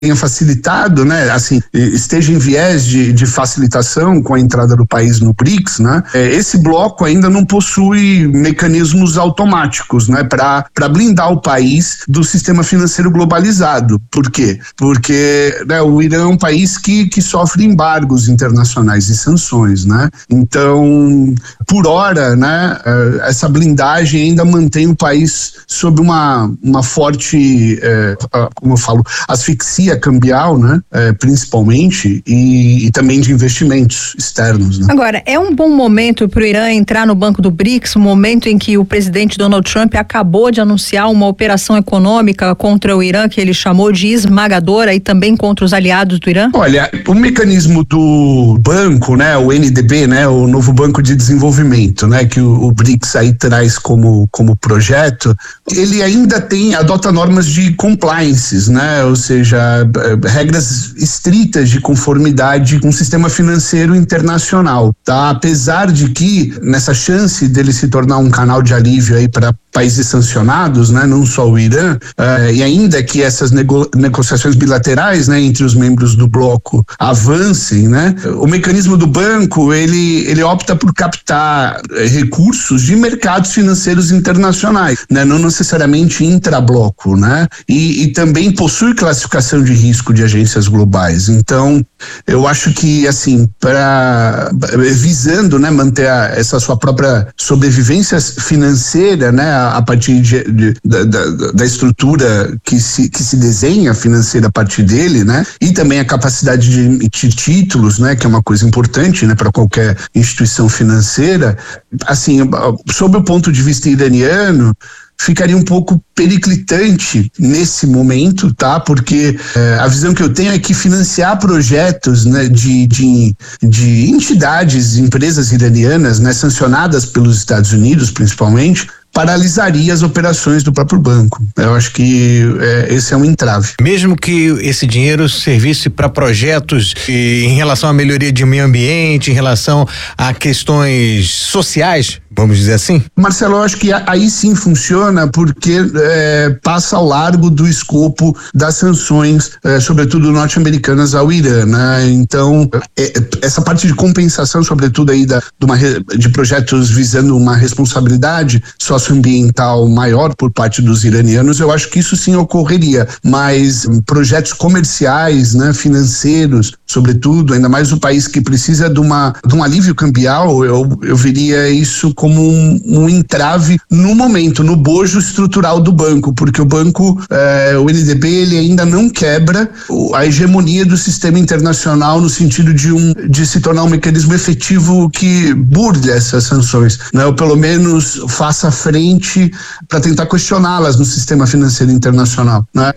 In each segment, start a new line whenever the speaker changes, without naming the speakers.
tenha facilitado, né, assim, esteja em viés de facilitação com a entrada do país no BRICS, né, esse bloco ainda não possui mecanismos automáticos, né, para blindar o país do sistema financeiro globalizado. Por quê? Porque, né, o Irã é um país que sofre embargos internacionais e sanções, né, então, por hora, né, essa blindagem ainda mantém o país sob uma forte, como eu falo, asfixia cambial, né, principalmente, e também de investimentos externos, né?
Agora, é um bom momento para o Irã entrar no Banco do BRICS, um momento em que o presidente Donald Trump acabou de anunciar uma operação econômica contra o Irã, que ele chamou de esmagadora, e também contra os aliados do Irã?
Olha, o mecanismo do banco, né, o NDB, né, o novo Banco de Desenvolvimento, né, que o BRICS aí traz como projeto, ele ainda adota normas de compliance, né, ou seja, regras estritas de conformidade com o sistema financeiro internacional, tá? Apesar de que nessa chance dele se tornar um canal de alívio aí para países sancionados, né, não só o Irã, e ainda que essas negociações bilaterais, né, entre os membros do bloco avancem, né, o mecanismo do banco ele opta por captar recursos de mercados financeiros internacionais, né, não necessariamente intrabloco, né, e também possui classificação de risco de agências globais. Então, eu acho que, assim, visando, né, manter essa sua própria sobrevivência financeira, né, a partir da estrutura que se desenha financeira a partir dele, né, e também a capacidade de emitir títulos, né, que é uma coisa importante, né, para qualquer instituição financeira, assim, sob o ponto de vista iraniano, ficaria um pouco periclitante nesse momento, tá? Porque a visão que eu tenho é que financiar projetos, né, de entidades, empresas iranianas, né, sancionadas pelos Estados Unidos, principalmente, paralisaria as operações do próprio banco. Eu acho que esse é um entrave.
Mesmo que esse dinheiro servisse para projetos em relação à melhoria de meio ambiente, em relação a questões sociais, vamos dizer assim?
Marcelo, eu acho que aí sim funciona porque passa ao largo do escopo das sanções, sobretudo norte-americanas ao Irã, né? Então, essa parte de compensação, sobretudo aí de projetos visando uma responsabilidade socioambiental maior por parte dos iranianos, eu acho que isso sim ocorreria, mas projetos comerciais, né, financeiros, sobretudo, ainda mais o país que precisa de um alívio cambial, eu veria isso como um entrave no momento, no bojo estrutural do banco, porque o banco, o NDB, ele ainda não quebra a hegemonia do sistema internacional no sentido de se tornar um mecanismo efetivo que burle essas sanções, né, ou pelo menos faça frente para tentar questioná-las no sistema financeiro internacional, né?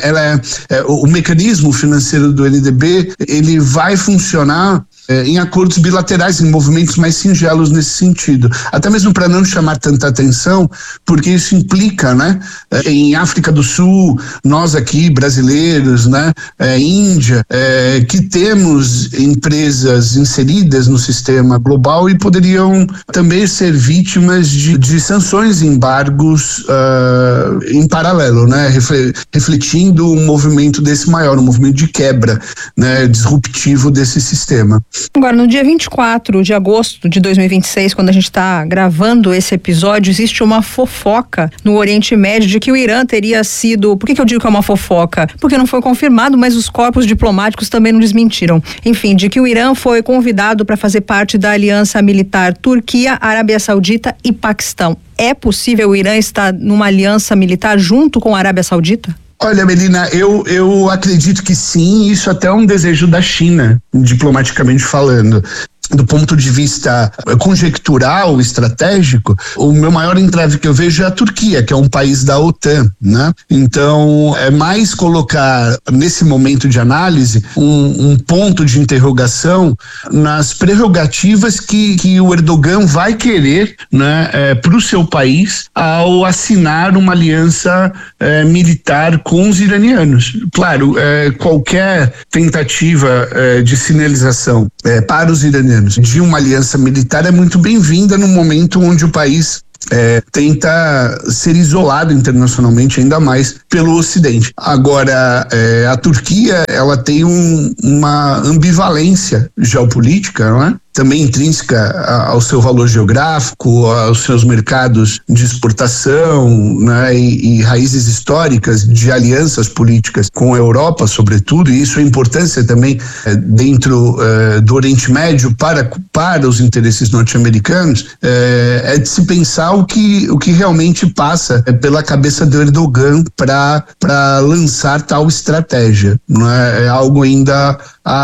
O mecanismo financeiro do NDB, ele vai funcionar em acordos bilaterais, em movimentos mais singelos nesse sentido, até mesmo para não chamar tanta atenção, porque isso implica, né, em África do Sul, nós aqui brasileiros, né, Índia, que temos empresas inseridas no sistema global e poderiam também ser vítimas de sanções e embargos em paralelo, né, refletindo um movimento desse maior, um movimento de quebra, né, disruptivo desse sistema.
Agora, no dia 24 de agosto de 2026, quando a gente está gravando esse episódio, existe uma fofoca no Oriente Médio de que o Irã teria sido... Por que eu digo que é uma fofoca? Porque não foi confirmado, mas os corpos diplomáticos também não desmentiram. Enfim, de que o Irã foi convidado para fazer parte da aliança militar Turquia, Arábia Saudita e Paquistão. É possível o Irã estar numa aliança militar junto com a Arábia Saudita?
Olha, Melina, eu acredito que sim, isso até é um desejo da China, diplomaticamente falando. Do ponto de vista conjectural, estratégico, o meu maior entrave que eu vejo é a Turquia, que é um país da OTAN, né? Então, é mais colocar, nesse momento de análise, um ponto de interrogação nas prerrogativas que o Erdogan vai querer, né, para o seu país ao assinar uma aliança militar com os iranianos. Claro, qualquer tentativa de sinalização para os iranianos de uma aliança militar é muito bem-vinda no momento onde o país tenta ser isolado internacionalmente, ainda mais pelo Ocidente. Agora, a Turquia, ela tem uma ambivalência geopolítica, não é? Também intrínseca ao seu valor geográfico, aos seus mercados de exportação, né, e raízes históricas de alianças políticas com a Europa, sobretudo, e isso é importância também dentro do Oriente Médio para os interesses norte-americanos, é de se pensar o que realmente passa pela cabeça do Erdogan para lançar tal estratégia. Não é algo ainda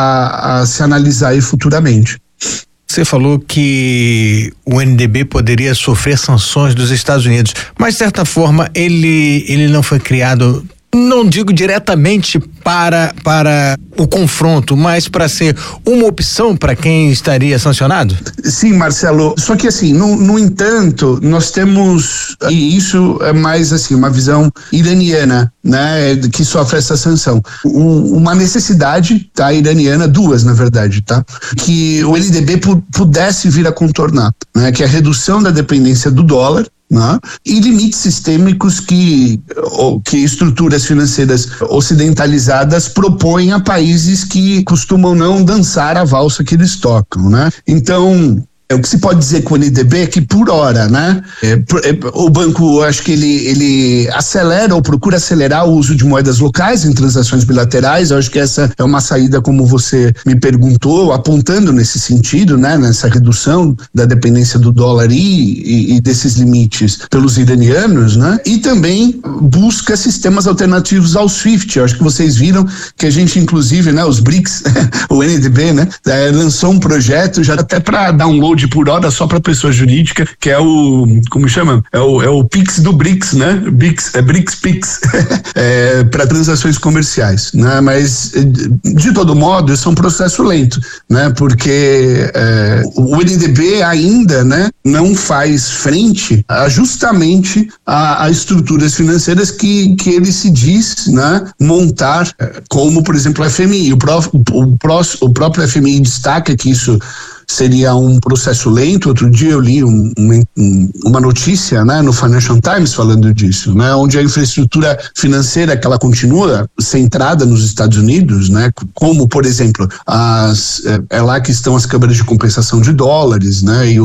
a se analisar aí futuramente.
Você falou que o NDB poderia sofrer sanções dos Estados Unidos, mas de certa forma ele não foi criado, não digo diretamente para o confronto, mas para ser uma opção para quem estaria sancionado?
Sim, Marcelo, só que assim, no entanto, nós temos, e isso é mais assim, uma visão iraniana, né, que sofre essa sanção. Uma necessidade, tá, iraniana, duas na verdade, tá, que o NDB pudesse vir a contornar, né, que é a redução da dependência do dólar, né? E limites sistêmicos que estruturas financeiras ocidentalizadas propõem a países que costumam não dançar a valsa que eles tocam, né? Então, o que se pode dizer com o NDB é que, por hora, né, o banco, acho que ele acelera ou procura acelerar o uso de moedas locais em transações bilaterais. Eu acho que essa é uma saída, como você me perguntou, apontando nesse sentido, né, nessa redução da dependência do dólar e desses limites pelos iranianos, né, e também busca sistemas alternativos ao SWIFT. Eu acho que vocês viram que a gente, inclusive, né, os BRICS, o NDB, né, lançou um projeto já até para download por hora só para pessoa jurídica, que é como chama? É o Pix do BRICS, né? BRICS Pix, para transações comerciais, né? Mas, de todo modo, isso é um processo lento, né? Porque o NDB ainda, né, não faz frente justamente a estruturas financeiras que ele se diz, né, montar, como, por exemplo, a FMI. O próprio FMI destaca que isso seria um processo lento. Outro dia eu li uma notícia, né, no Financial Times falando disso, né, onde a infraestrutura financeira que ela continua centrada nos Estados Unidos, né, como, por exemplo, é lá que estão as câmaras de compensação de dólares, né, e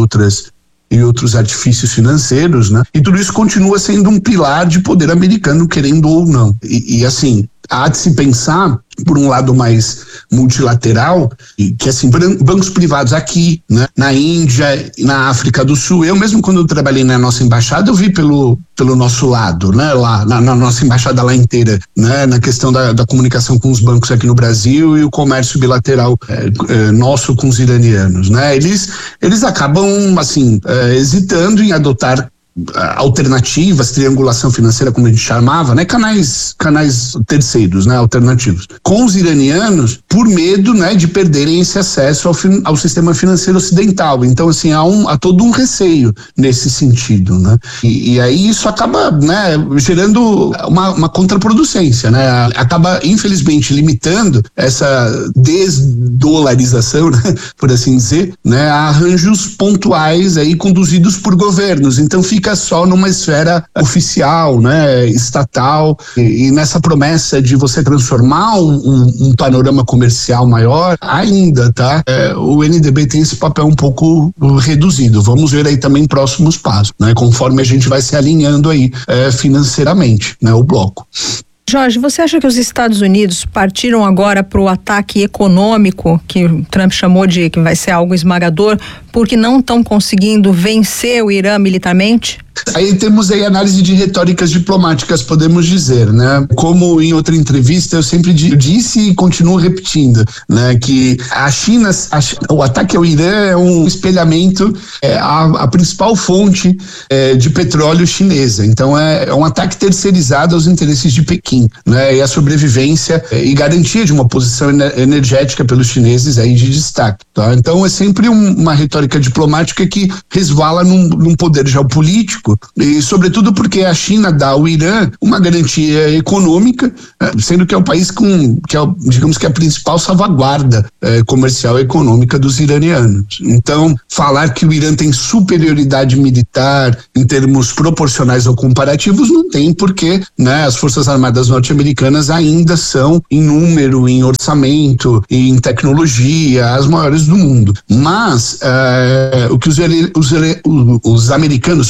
outros artifícios financeiros, né, e tudo isso continua sendo um pilar de poder americano, querendo ou não. E assim, há de se pensar, por um lado mais multilateral, que assim, bancos privados aqui, né, na Índia e na África do Sul, eu mesmo quando eu trabalhei na nossa embaixada, eu vi pelo nosso lado, né, lá na nossa embaixada lá inteira, né, na questão da comunicação com os bancos aqui no Brasil e o comércio bilateral nosso com os iranianos, né, eles acabam assim hesitando em adotar alternativas, triangulação financeira, como a gente chamava, né, canais terceiros, né, alternativos, com os iranianos, por medo, né, de perderem esse acesso ao sistema financeiro ocidental. Então, assim, há todo um receio nesse sentido, né, e aí isso acaba, né, gerando uma contraproducência, né, acaba infelizmente limitando essa desdolarização, né, por assim dizer, né, a arranjos pontuais aí conduzidos por governos. Então fica só numa esfera oficial, né, estatal, e nessa promessa de você transformar um panorama comercial maior, ainda, tá? O NDB tem esse papel um pouco reduzido. Vamos ver aí também próximos passos, né, conforme a gente vai se alinhando aí financeiramente, né, o bloco.
Jorge, você acha que os Estados Unidos partiram agora para o ataque econômico, que o Trump chamou de que vai ser algo esmagador, porque não estão conseguindo vencer o Irã militarmente?
Aí temos aí análise de retóricas diplomáticas, podemos dizer, né? Como em outra entrevista eu sempre disse e continuo repetindo, né? Que a China, o ataque ao Irã é um espelhamento, a principal fonte de petróleo chinesa. Então é um ataque terceirizado aos interesses de Pequim, né? E a sobrevivência e garantia de uma posição energética pelos chineses aí de destaque, tá? Então é sempre uma retórica diplomática que resvala num poder geopolítico, estratégico, e sobretudo porque a China dá ao Irã uma garantia econômica, sendo que é o país digamos que é a principal salvaguarda comercial e econômica dos iranianos. Então, falar que o Irã tem superioridade militar em termos proporcionais ou comparativos não tem, porque, né, as Forças Armadas norte-americanas ainda são, em número, em orçamento, em tecnologia, as maiores do mundo. Mas o que os americanos,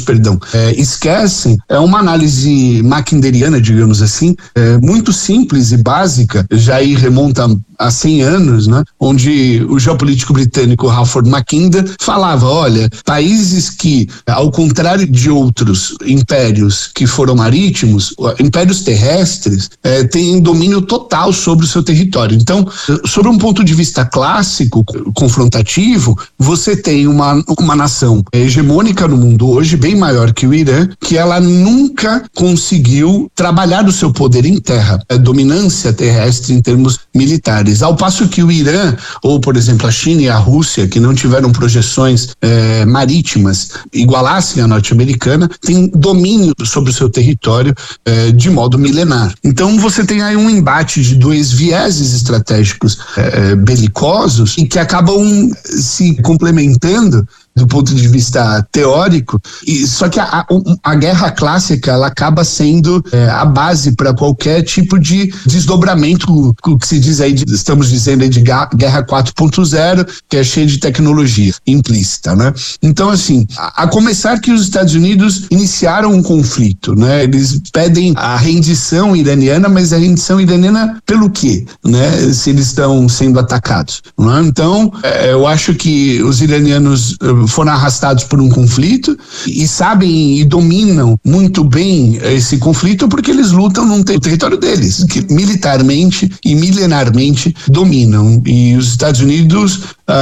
esquecem é uma análise mackinderiana, digamos assim, muito simples e básica, já aí remonta há 100 anos, né? Onde o geopolítico britânico Halford Mackinder falava, olha, países que, ao contrário de outros impérios que foram marítimos, impérios terrestres têm domínio total sobre o seu território. Então, sob um ponto de vista clássico, confrontativo, você tem uma nação hegemônica no mundo hoje, bem maior que o Irã, que ela nunca conseguiu trabalhar o seu poder em terra, a dominância terrestre em termos militares. Ao passo que o Irã, ou por exemplo a China e a Rússia, que não tiveram projeções marítimas, igualassem a norte-americana, tem domínio sobre o seu território de modo milenar. Então você tem aí um embate de dois vieses estratégicos belicosos e que acabam se complementando do ponto de vista teórico, só que a guerra clássica ela acaba sendo a base para qualquer tipo de desdobramento, o que se diz aí, estamos dizendo aí de guerra 4.0, que é cheia de tecnologia implícita, né? Então, assim, a começar que os Estados Unidos iniciaram um conflito, né? Eles pedem a rendição iraniana, mas a rendição iraniana pelo quê, né? Se eles estão sendo atacados, né? Então, eu acho que os iranianos foram arrastados por um conflito e sabem e dominam muito bem esse conflito porque eles lutam no território deles, que militarmente e milenarmente dominam. E os Estados Unidos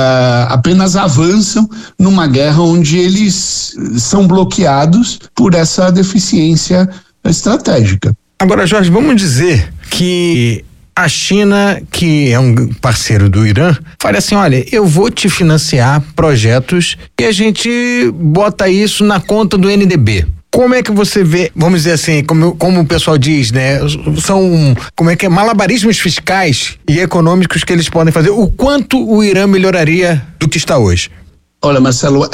apenas avançam numa guerra onde eles são bloqueados por essa deficiência estratégica.
Agora, Jorge, vamos dizer que a China, que é um parceiro do Irã, fala assim, olha, eu vou te financiar projetos e a gente bota isso na conta do NDB. Como é que você vê, vamos dizer assim, como o pessoal diz, né? São, malabarismos fiscais e econômicos que eles podem fazer. O quanto o Irã melhoraria do que está hoje?
Olha, Marcelo,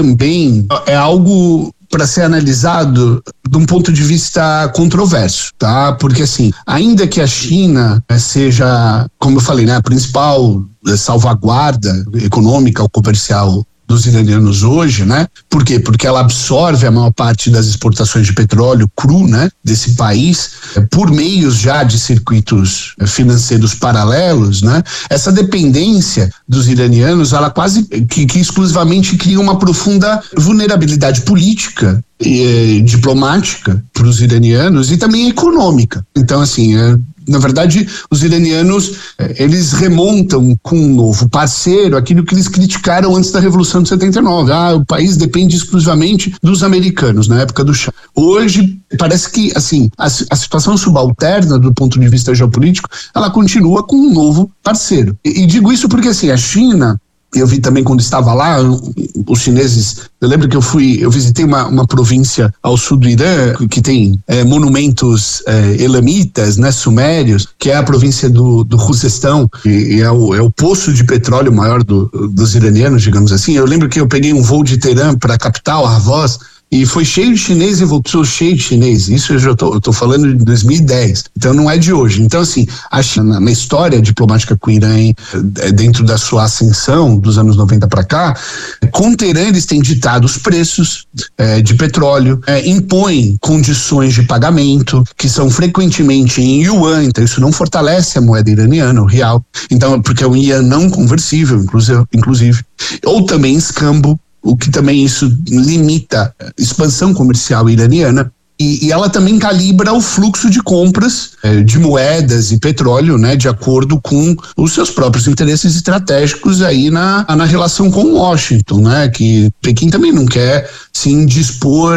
é algo para ser analisado de um ponto de vista controverso, tá? Porque assim, ainda que a China seja, como eu falei, né, a principal salvaguarda econômica ou comercial dos iranianos hoje, né? Por quê? Porque ela absorve a maior parte das exportações de petróleo cru, né? Desse país, por meios já de circuitos financeiros paralelos, né? Essa dependência dos iranianos, ela quase que exclusivamente cria uma profunda vulnerabilidade política e diplomática para os iranianos e também econômica. Então, assim, na verdade, os iranianos, eles remontam com um novo parceiro aquilo que eles criticaram antes da Revolução de 79. O país depende exclusivamente dos americanos, na época do Shah. Hoje, parece que, assim, a situação subalterna do ponto de vista geopolítico, ela continua com um novo parceiro. E digo isso porque, assim, a China, eu vi também quando estava lá, os chineses, eu lembro que eu visitei uma província ao sul do Irã, que tem monumentos elamitas, né, sumérios, que é a província do Khuzestão, e é o poço de petróleo maior dos iranianos, digamos assim. Eu lembro que eu peguei um voo de Teherã para a capital, Ahvaz, e foi cheio de chinês e voltou cheio de chinês. Isso eu tô falando de 2010. Então não é de hoje. Então, assim, a China, na história diplomática com o Irã, dentro da sua ascensão dos anos 90 para cá, com o Teherã eles têm ditado os preços de petróleo, impõem condições de pagamento, que são frequentemente em yuan, então isso não fortalece a moeda iraniana, o real. Então, porque é um yuan não conversível, inclusive. Ou também escambo, o que também isso limita a expansão comercial iraniana, e ela também calibra o fluxo de compras de moedas e petróleo, né, de acordo com os seus próprios interesses estratégicos aí na relação com Washington, né, que Pequim também não quer se indispor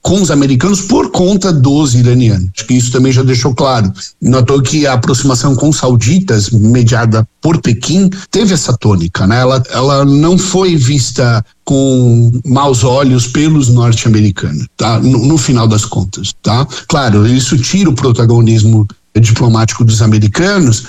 com os americanos por conta dos iranianos. Acho que isso também já deixou claro. Notou que a aproximação com os sauditas, mediada por Pequim, teve essa tônica, né? Ela não foi vista com maus olhos pelos norte-americanos, tá? No final das contas, tá? Claro, isso tira o protagonismo diplomático dos americanos,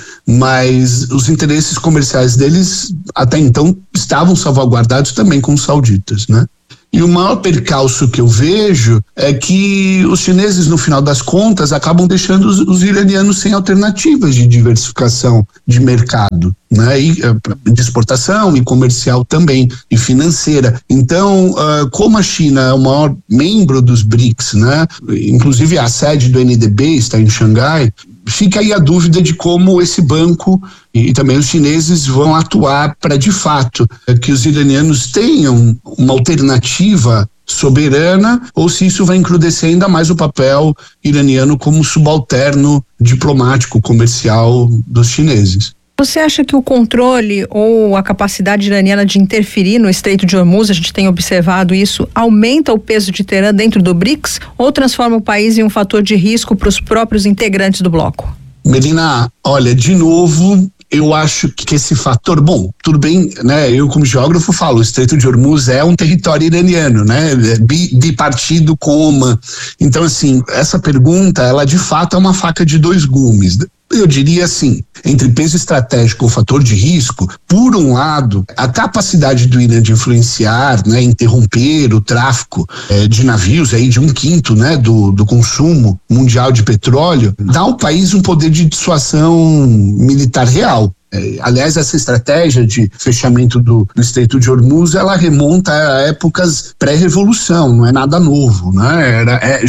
mas os interesses comerciais deles até então estavam salvaguardados também com os sauditas, né? E o maior percalço que eu vejo é que os chineses, no final das contas, acabam deixando os iranianos sem alternativas de diversificação de mercado, né? E de exportação e comercial também, e financeira. Então, como a China é o maior membro dos BRICS, né? Inclusive a sede do NDB está em Xangai, fica aí a dúvida de como esse banco e também os chineses vão atuar para, de fato, que os iranianos tenham uma alternativa soberana, ou se isso vai encrudescer ainda mais o papel iraniano como subalterno diplomático, comercial dos chineses.
Você acha que o controle ou a capacidade iraniana de interferir no Estreito de Hormuz, a gente tem observado isso, aumenta o peso de Teherã dentro do BRICS ou transforma o país em um fator de risco para os próprios integrantes do bloco?
Melina, olha, de novo, eu acho que esse fator, bom, tudo bem, né? Eu como geógrafo falo, o Estreito de Hormuz é um território iraniano, né? Bipartido com Omã. Então, assim, essa pergunta, ela de fato é uma faca de dois gumes. Eu diria assim, entre peso estratégico ou fator de risco, por um lado, a capacidade do Irã de influenciar, né, interromper o tráfico de navios aí de 1/5, né, do consumo mundial de petróleo, dá ao país um poder de dissuasão militar real. Aliás, essa estratégia de fechamento do Estreito de Hormuz, ela remonta a épocas pré-revolução, não é nada novo, né?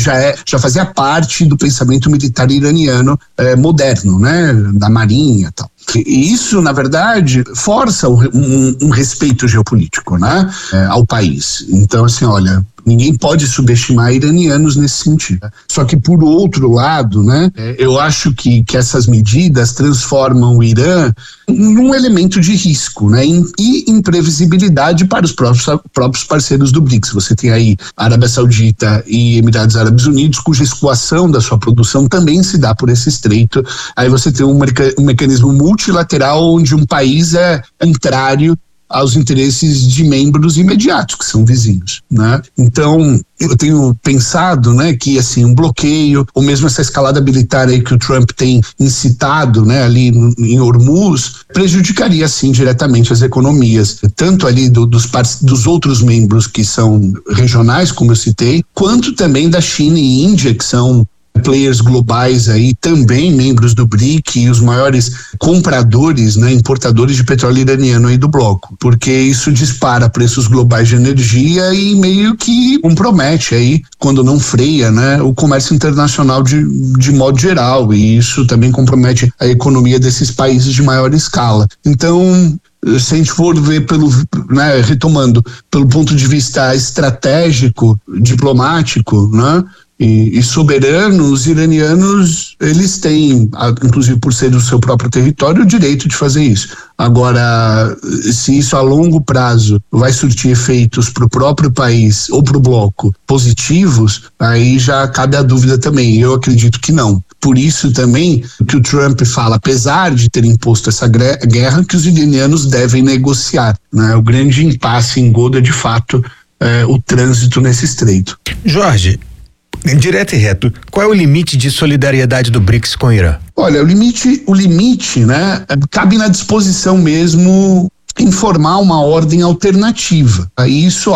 Já fazia parte do pensamento militar iraniano moderno, né? Da marinha e tal. E isso, na verdade, força um respeito geopolítico, né? Ao país. Então, assim, olha, ninguém pode subestimar iranianos nesse sentido. Só que, por outro lado, né, eu acho que essas medidas transformam o Irã num elemento de risco, né, e imprevisibilidade para os próprios parceiros do BRICS. Você tem aí Arábia Saudita e Emirados Árabes Unidos, cuja escoação da sua produção também se dá por esse estreito. Aí você tem um mecanismo multilateral onde um país é contrário aos interesses de membros imediatos, que são vizinhos, né? Então, eu tenho pensado, né, que assim, um bloqueio, ou mesmo essa escalada militar aí que o Trump tem incitado, né, ali em Hormuz, prejudicaria, assim, diretamente as economias, tanto ali dos outros membros que são regionais, como eu citei, quanto também da China e Índia, que são players globais aí, também membros do BRIC e os maiores compradores, né, importadores de petróleo iraniano aí do bloco, porque isso dispara preços globais de energia e meio que compromete aí, quando não freia, né, o comércio internacional de modo geral, e isso também compromete a economia desses países de maior escala. Então, se a gente for ver retomando, pelo ponto de vista estratégico, diplomático, né, e soberano, os iranianos, eles têm, inclusive por ser do seu próprio território, o direito de fazer isso. Agora, se isso a longo prazo vai surtir efeitos para o próprio país ou para o bloco positivos, aí já cabe a dúvida também. Eu acredito que não. Por isso também que o Trump fala, apesar de ter imposto essa guerra, que os iranianos devem negociar, né? O grande impasse engoda, de fato, o trânsito nesse estreito.
Jorge, direto e reto, qual é o limite de solidariedade do BRICS com o Irã?
Olha, o limite, né, cabe na disposição mesmo informar uma ordem alternativa. Isso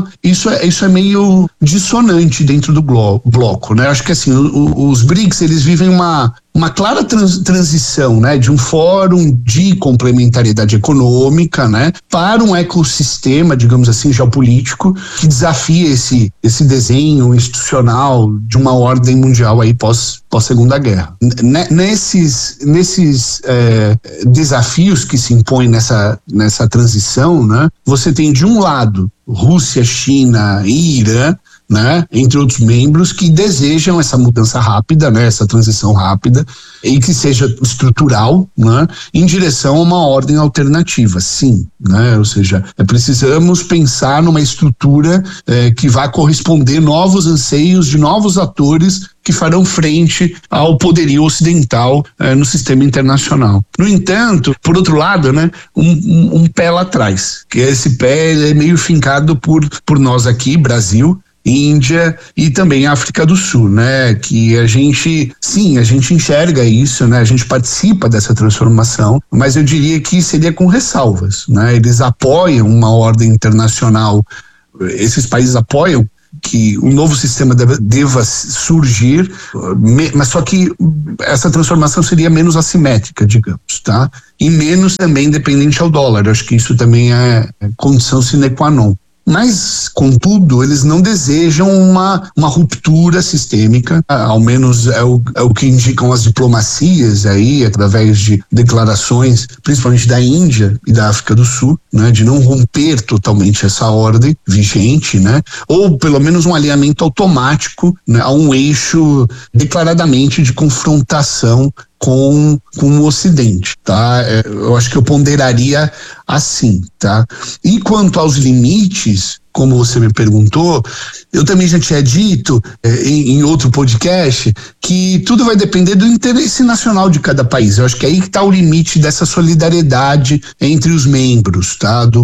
é meio dissonante dentro do bloco, né? Acho que assim, os BRICS, eles vivem uma clara transição, né, de um fórum de complementariedade econômica, né, para um ecossistema, digamos assim, geopolítico, que desafia esse desenho institucional de uma ordem mundial aí pós Segunda Guerra. Nesses desafios que se impõem nessa transição, né, você tem de um lado Rússia, China e Irã, né, entre outros membros que desejam essa mudança rápida, né, essa transição rápida e que seja estrutural, né, em direção a uma ordem alternativa, sim, né, ou seja, precisamos pensar numa estrutura que vai corresponder novos anseios de novos atores que farão frente ao poderio ocidental no sistema internacional. No entanto, por outro lado, né, um pé lá atrás, que esse pé é meio fincado por nós aqui, Brasil, Índia e também África do Sul, né? Que a gente enxerga isso, né? A gente participa dessa transformação, mas eu diria que seria com ressalvas, né? Eles apoiam uma ordem internacional, esses países apoiam que um novo sistema deva surgir, mas só que essa transformação seria menos assimétrica, digamos, tá? E menos também dependente ao dólar. Acho que isso também é condição sine qua non. Mas, contudo, eles não desejam uma ruptura sistêmica, ao menos é o que indicam as diplomacias aí, através de declarações, principalmente da Índia e da África do Sul, né, de não romper totalmente essa ordem vigente, né, ou pelo menos um alinhamento automático, né, a um eixo declaradamente de confrontação com o Ocidente, tá? Eu acho que eu ponderaria assim, tá? E quanto aos limites, como você me perguntou, eu também já tinha dito em outro podcast que tudo vai depender do interesse nacional de cada país. Eu acho que é aí que está o limite dessa solidariedade entre os membros, tá? Dos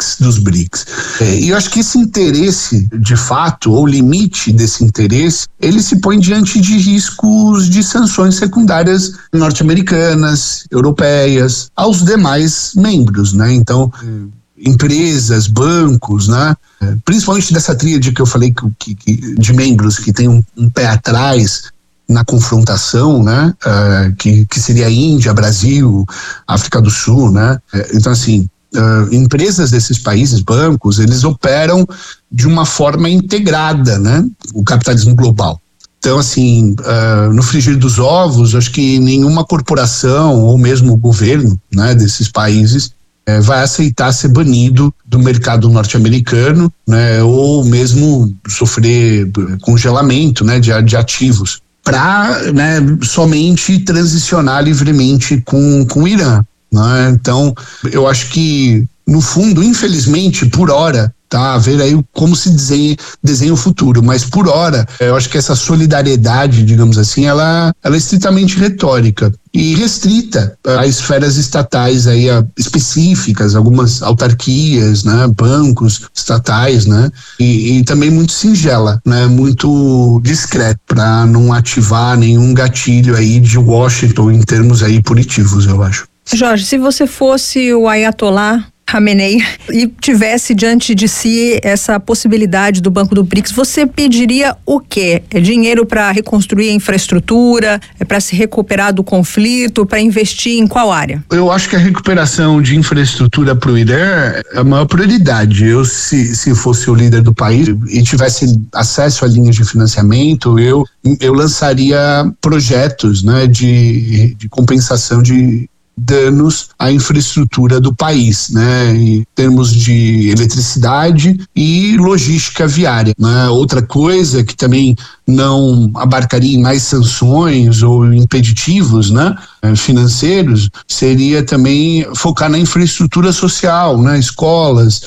BRICS. E eu acho que esse interesse, de fato, ou limite desse interesse, ele se põe diante de riscos de sanções secundárias norte-americanas, europeias, aos demais membros, né? Então, empresas, bancos, né? Principalmente dessa tríade que eu falei que de membros que tem um pé atrás na confrontação, né? Que seria a Índia, Brasil, África do Sul, né? Então, assim, empresas desses países, bancos, eles operam de uma forma integrada, né? O capitalismo global. Então, assim, no frigir dos ovos, acho que nenhuma corporação ou mesmo o governo, né, desses países vai aceitar ser banido do mercado norte-americano, né, ou mesmo sofrer congelamento, né, de ativos para, né, somente transicionar livremente com o Irã, né? Então, eu acho que, no fundo, infelizmente, por hora, tá, a ver aí como se desenha o futuro, mas por hora, eu acho que essa solidariedade, digamos assim, ela é estritamente retórica e restrita a esferas estatais aí específicas, algumas autarquias, né, bancos estatais, né, e também muito singela, né, muito discreta, para não ativar nenhum gatilho aí de Washington em termos aí punitivos, eu acho.
Jorge, se você fosse o Ayatollah Khamenei e tivesse diante de si essa possibilidade do Banco do BRICS, você pediria o quê? É dinheiro para reconstruir a infraestrutura, é para se recuperar do conflito, para investir em qual área?
Eu acho que a recuperação de infraestrutura para o Irã é a maior prioridade. Eu, se fosse o líder do país e tivesse acesso a linhas de financiamento, eu lançaria projetos, né, de compensação de danos à infraestrutura do país, né, em termos de eletricidade e logística viária, né? Outra coisa que também não abarcaria em mais sanções ou impeditivos, né, financeiros, seria também focar na infraestrutura social, né, escolas,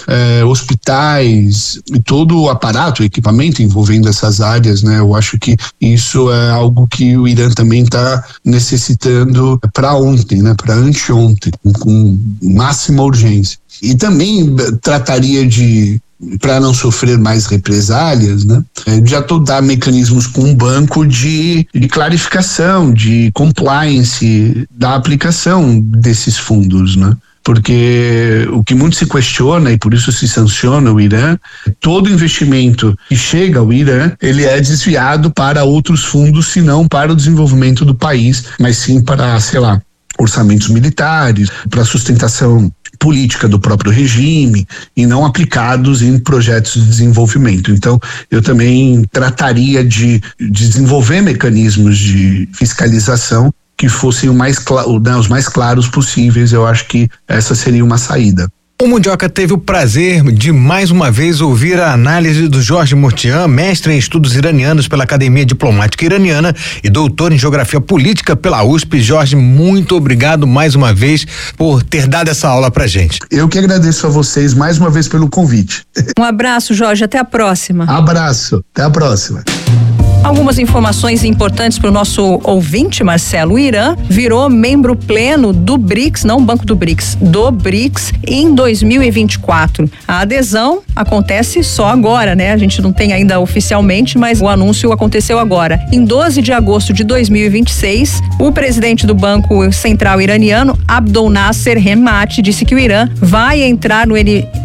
hospitais e todo o aparato, o equipamento envolvendo essas áreas, né. Eu acho que isso é algo que o Irã também está necessitando para ontem, né, para anteontem, com máxima urgência. E também trataria para não sofrer mais represálias, né, de adotar mecanismos com um banco de clarificação, de compliance da aplicação desses fundos, né? Porque o que muito se questiona, e por isso se sanciona o Irã, todo investimento que chega ao Irã, ele é desviado para outros fundos, se não para o desenvolvimento do país, mas sim para, sei lá, orçamentos militares, para sustentação política do próprio regime e não aplicados em projetos de desenvolvimento. Então, eu também trataria de desenvolver mecanismos de fiscalização que fossem os mais claros possíveis. Eu acho que essa seria uma saída.
O Mundioca teve o prazer de mais uma vez ouvir a análise do Jorge Mortian, mestre em estudos iranianos pela Academia Diplomática Iraniana e doutor em Geografia Política pela USP. Jorge, muito obrigado mais uma vez por ter dado essa aula pra gente.
Eu que agradeço a vocês mais uma vez pelo convite.
Um abraço, Jorge, até a próxima.
Abraço, até a próxima.
Algumas informações importantes para o nosso ouvinte, Marcelo. O Irã virou membro pleno do BRICS, não o Banco do BRICS, do BRICS em 2024. A adesão acontece só agora, né? A gente não tem ainda oficialmente, mas o anúncio aconteceu agora. Em 12 de agosto de 2026, o presidente do Banco Central iraniano, Abdel Nasser Hemati, disse que o Irã vai entrar no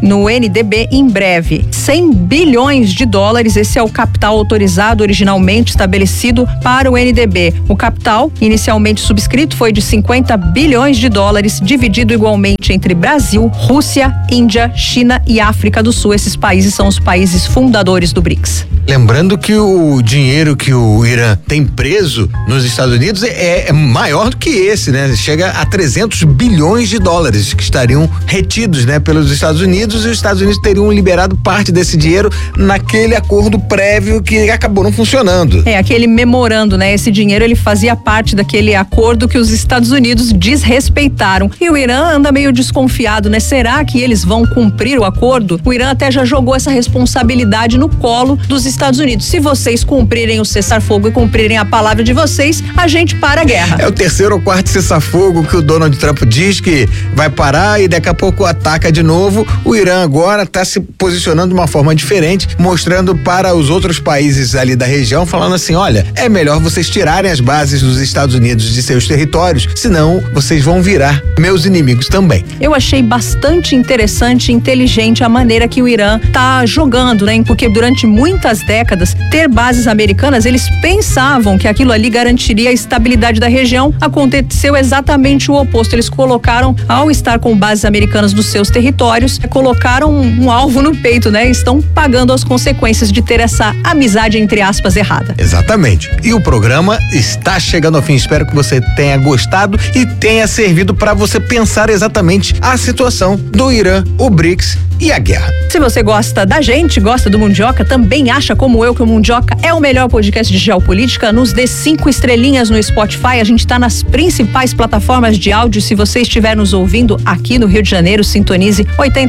NDB em breve. 100 bilhões de dólares, esse é o capital autorizado originalmente estabelecido para o NDB. O capital, inicialmente subscrito, foi de 50 bilhões de dólares, dividido igualmente entre Brasil, Rússia, Índia, China e África do Sul. Esses países são os países fundadores do BRICS.
Lembrando que o dinheiro que o Irã tem preso nos Estados Unidos é maior do que esse, né? Chega a 300 bilhões de dólares que estariam retidos, né, pelos Estados Unidos, e os Estados Unidos teriam liberado parte desse dinheiro naquele acordo prévio que acabou não funcionando.
Aquele memorando, né? Esse dinheiro ele fazia parte daquele acordo que os Estados Unidos desrespeitaram. E o Irã anda meio desconfiado, né? Será que eles vão cumprir o acordo? O Irã até já jogou essa responsabilidade no colo dos Estados Unidos. Se vocês cumprirem o cessar-fogo e cumprirem a palavra de vocês, a gente para a guerra.
É o terceiro ou quarto cessar-fogo que o Donald Trump diz que vai parar e daqui a pouco ataca de novo. O Irã agora está se posicionando de uma forma diferente, mostrando para os outros países ali da região, falando assim, olha, é melhor vocês tirarem as bases dos Estados Unidos de seus territórios, senão vocês vão virar meus inimigos também.
Eu achei bastante interessante e inteligente a maneira que o Irã tá jogando, né? Porque durante muitas décadas, ter bases americanas, eles pensavam que aquilo ali garantiria a estabilidade da região. Aconteceu exatamente o oposto. Eles colocaram, ao estar com bases americanas nos seus territórios, colocaram um alvo no peito, né? Estão pagando as consequências de ter essa amizade, entre aspas, errada.
Exatamente. E o programa está chegando ao fim. Espero que você tenha gostado e tenha servido para você pensar exatamente a situação do Irã, o BRICS e a guerra.
Se você gosta da gente, gosta do Mundioca, também acha como eu que o Mundioca é o melhor podcast de geopolítica, nos dê 5 estrelinhas no Spotify. A gente está nas principais plataformas de áudio. Se você estiver nos ouvindo aqui no Rio de Janeiro, sintonize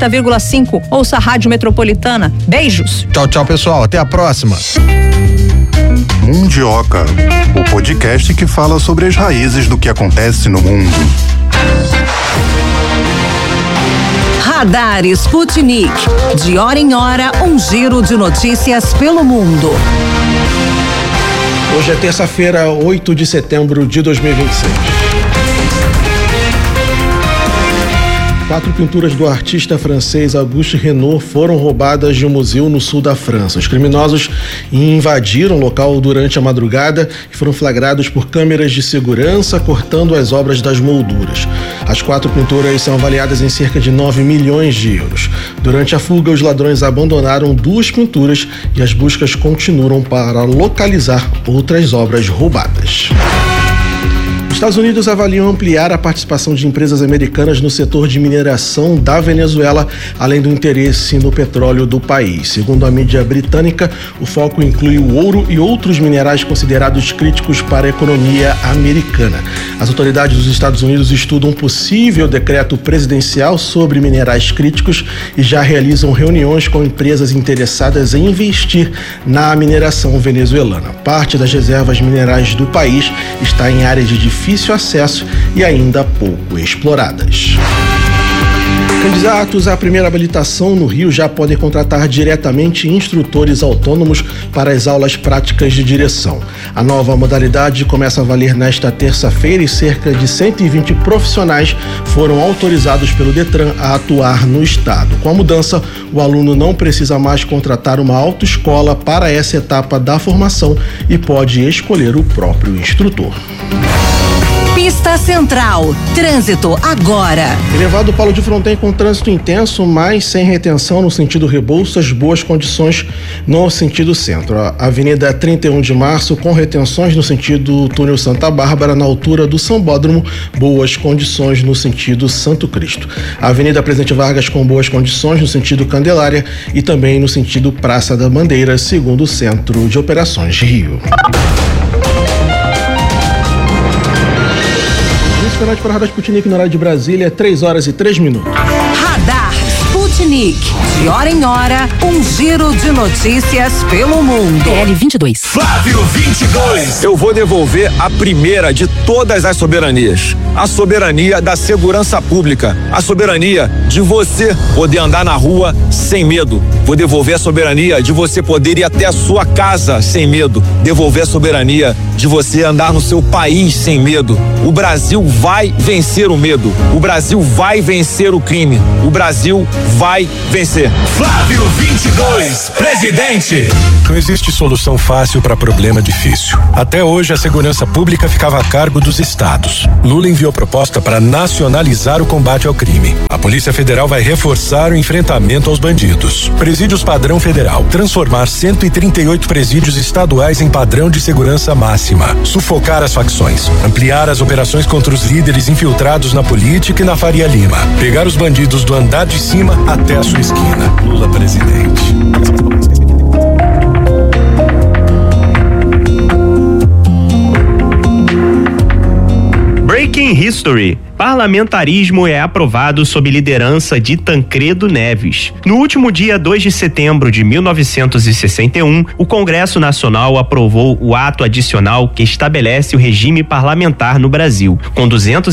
80,5. Ouça a Rádio Metropolitana. Beijos.
Tchau, tchau, pessoal. Até a próxima.
Mundioca, o podcast que fala sobre as raízes do que acontece no mundo.
Radar Sputnik. De hora em hora, um giro de notícias pelo mundo.
Hoje é terça-feira, 8 de setembro de 2026. 4 pinturas do artista francês Auguste Renoir foram roubadas de um museu no sul da França. Os criminosos invadiram o local durante a madrugada e foram flagrados por câmeras de segurança cortando as obras das molduras. As 4 pinturas são avaliadas em cerca de 9 milhões de euros. Durante a fuga, os ladrões abandonaram 2 pinturas e as buscas continuam para localizar outras obras roubadas. Os Estados Unidos avaliam ampliar a participação de empresas americanas no setor de mineração da Venezuela, além do interesse no petróleo do país. Segundo a mídia britânica, o foco inclui o ouro e outros minerais considerados críticos para a economia americana. As autoridades dos Estados Unidos estudam um possível decreto presidencial sobre minerais críticos e já realizam reuniões com empresas interessadas em investir na mineração venezuelana. Parte das reservas minerais do país está em áreas de difícil acesso e ainda pouco exploradas. Candidatos à primeira habilitação no Rio já podem contratar diretamente instrutores autônomos para as aulas práticas de direção. A nova modalidade começa a valer nesta terça-feira e cerca de 120 profissionais foram autorizados pelo Detran a atuar no estado. Com a mudança, o aluno não precisa mais contratar uma autoescola para essa etapa da formação e pode escolher o próprio instrutor.
Pista Central. Trânsito agora.
Elevado Paulo de Fronten com trânsito intenso, mas sem retenção no sentido Rebouças, boas condições no sentido centro. A Avenida 31 de Março com retenções no sentido Túnel Santa Bárbara, na altura do Sambódromo, boas condições no sentido Santo Cristo. A Avenida Presidente Vargas com boas condições no sentido Candelária e também no sentido Praça da Bandeira, segundo o Centro de Operações de Rio. Esperante para a Radar Sputnik no horário de Brasília, 3h03.
Radar Sputnik. De hora em hora, um giro de notícias pelo mundo. PL22.
Flávio 22. Eu vou devolver a primeira de todas as soberanias. A soberania da segurança pública. A soberania de você poder andar na rua sem medo. Vou devolver a soberania de você poder ir até a sua casa sem medo. Devolver a soberania de você andar no seu país sem medo. O Brasil vai vencer o medo. O Brasil vai vencer o crime. O Brasil vai vencer.
Flávio 22, presidente.
Não existe solução fácil para problema difícil. Até hoje, a segurança pública ficava a cargo dos estados. Lula enviou proposta para nacionalizar o combate ao crime. A Polícia Federal vai reforçar o enfrentamento aos bandidos. Presídios padrão federal. Transformar 138 presídios estaduais em padrão de segurança máxima. Sufocar as facções. Ampliar as operações contra os líderes infiltrados na política e na Faria Lima. Pegar os bandidos do andar de cima até a sua esquina. Lula presidente.
Breaking History. Parlamentarismo é aprovado sob liderança de Tancredo Neves. No último dia 2 de setembro de 1961, o Congresso Nacional aprovou o ato adicional que estabelece o regime parlamentar no Brasil. Com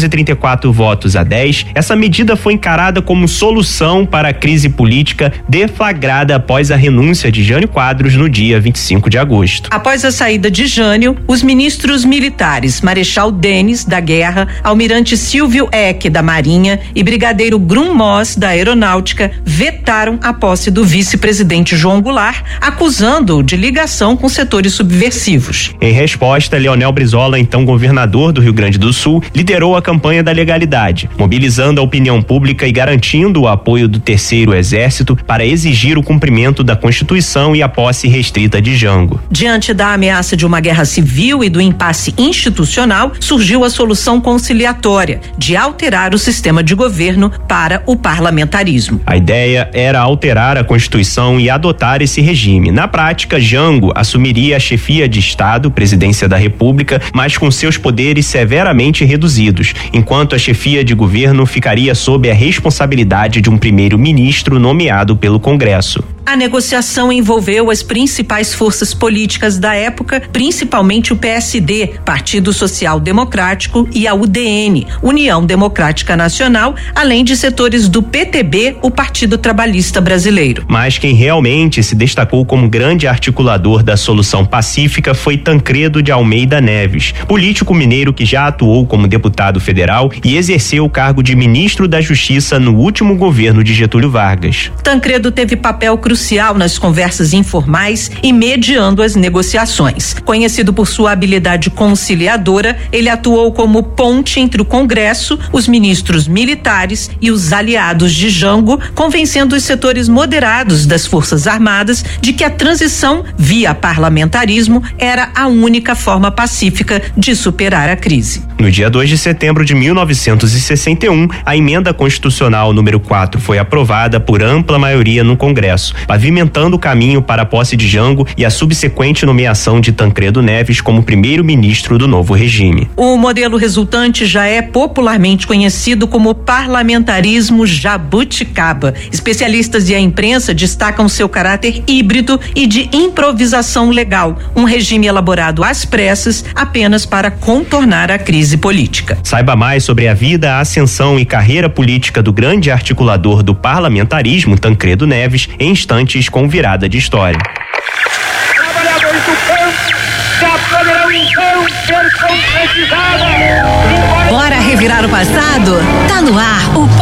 234 votos a 10, essa medida foi encarada como solução para a crise política deflagrada após a renúncia de Jânio Quadros no dia 25 de agosto.
Após a saída de Jânio, os ministros militares Marechal Denis, da Guerra, Almirante Silvio Eck, da Marinha, e Brigadeiro Grum Moss, da Aeronáutica, vetaram a posse do vice-presidente João Goulart, acusando-o de ligação com setores subversivos.
Em resposta, Leonel Brizola, então governador do Rio Grande do Sul, liderou a campanha da legalidade, mobilizando a opinião pública e garantindo o apoio do Terceiro Exército para exigir o cumprimento da Constituição e a posse restrita de Jango.
Diante da ameaça de uma guerra civil e do impasse institucional, surgiu a solução conciliatória de alterar o sistema de governo para o parlamentarismo.
A ideia era alterar a Constituição e adotar esse regime. Na prática, Jango assumiria a chefia de Estado, presidência da República, mas com seus poderes severamente reduzidos, enquanto a chefia de governo ficaria sob a responsabilidade de um primeiro-ministro nomeado pelo Congresso.
A negociação envolveu as principais forças políticas da época, principalmente o PSD, Partido Social Democrático, e a UDN, União Democrática Nacional, além de setores do PTB, o Partido Trabalhista Brasileiro.
Mas quem realmente se destacou como grande articulador da solução pacífica foi Tancredo de Almeida Neves, político mineiro que já atuou como deputado federal e exerceu o cargo de ministro da Justiça no último governo de Getúlio Vargas.
Tancredo teve papel crucial nas conversas informais e mediando as negociações. Conhecido por sua habilidade conciliadora, ele atuou como ponte entre o Congresso, os ministros militares e os aliados de Jango, convencendo os setores moderados das Forças Armadas de que a transição via parlamentarismo era a única forma pacífica de superar a crise.
No dia 2 de setembro de 1961, a emenda constitucional número 4 foi aprovada por ampla maioria no Congresso, pavimentando o caminho para a posse de Jango e a subsequente nomeação de Tancredo Neves como primeiro-ministro do novo regime.
O modelo resultante já é popularmente conhecido como parlamentarismo jabuticaba. Especialistas e a imprensa destacam seu caráter híbrido e de improvisação legal, um regime elaborado às pressas apenas para contornar a crise política.
Saiba mais sobre a vida, a ascensão e carreira política do grande articulador do parlamentarismo, Tancredo Neves, em instantes com Virada de História.
Trabalhadores do campo já poderão então ser concretizados.
Bora revirar o passado? Tá no ar o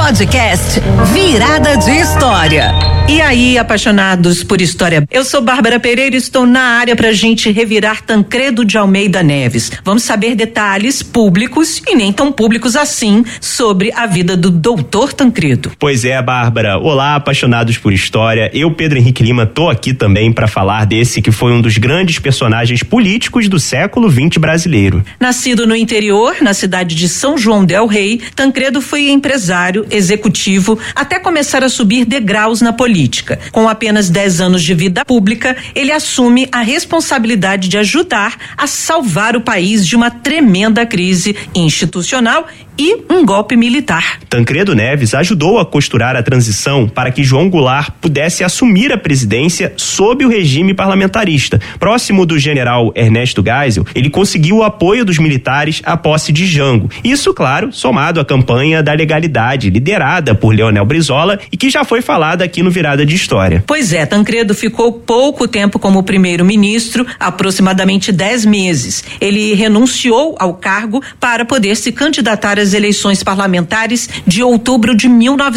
Podcast Virada de História.
E aí, apaixonados por história? Eu sou Bárbara Pereira e estou na área pra gente revirar Tancredo de Almeida Neves. Vamos saber detalhes públicos e nem tão públicos assim sobre a vida do doutor Tancredo.
Pois é, Bárbara. Olá, apaixonados por história. Eu, Pedro Henrique Lima, tô aqui também para falar desse que foi um dos grandes personagens políticos do século XX brasileiro.
Nascido no interior, na cidade de São João del Rei, Tancredo foi empresário, executivo, até começar a subir degraus na política. Com apenas 10 anos de vida pública, ele assume a responsabilidade de ajudar a salvar o país de uma tremenda crise institucional e um golpe militar.
Tancredo Neves ajudou a costurar a transição para que João Goulart pudesse assumir a presidência sob o regime parlamentarista. Próximo do general Ernesto Geisel, ele conseguiu o apoio dos militares à posse de Jango. Isso, claro, somado à campanha da legalidade, liderada por Leonel Brizola e que já foi falada aqui no Virada de História.
Pois é, Tancredo ficou pouco tempo como primeiro-ministro, aproximadamente 10 meses. Ele renunciou ao cargo para poder se candidatar às eleições parlamentares de outubro de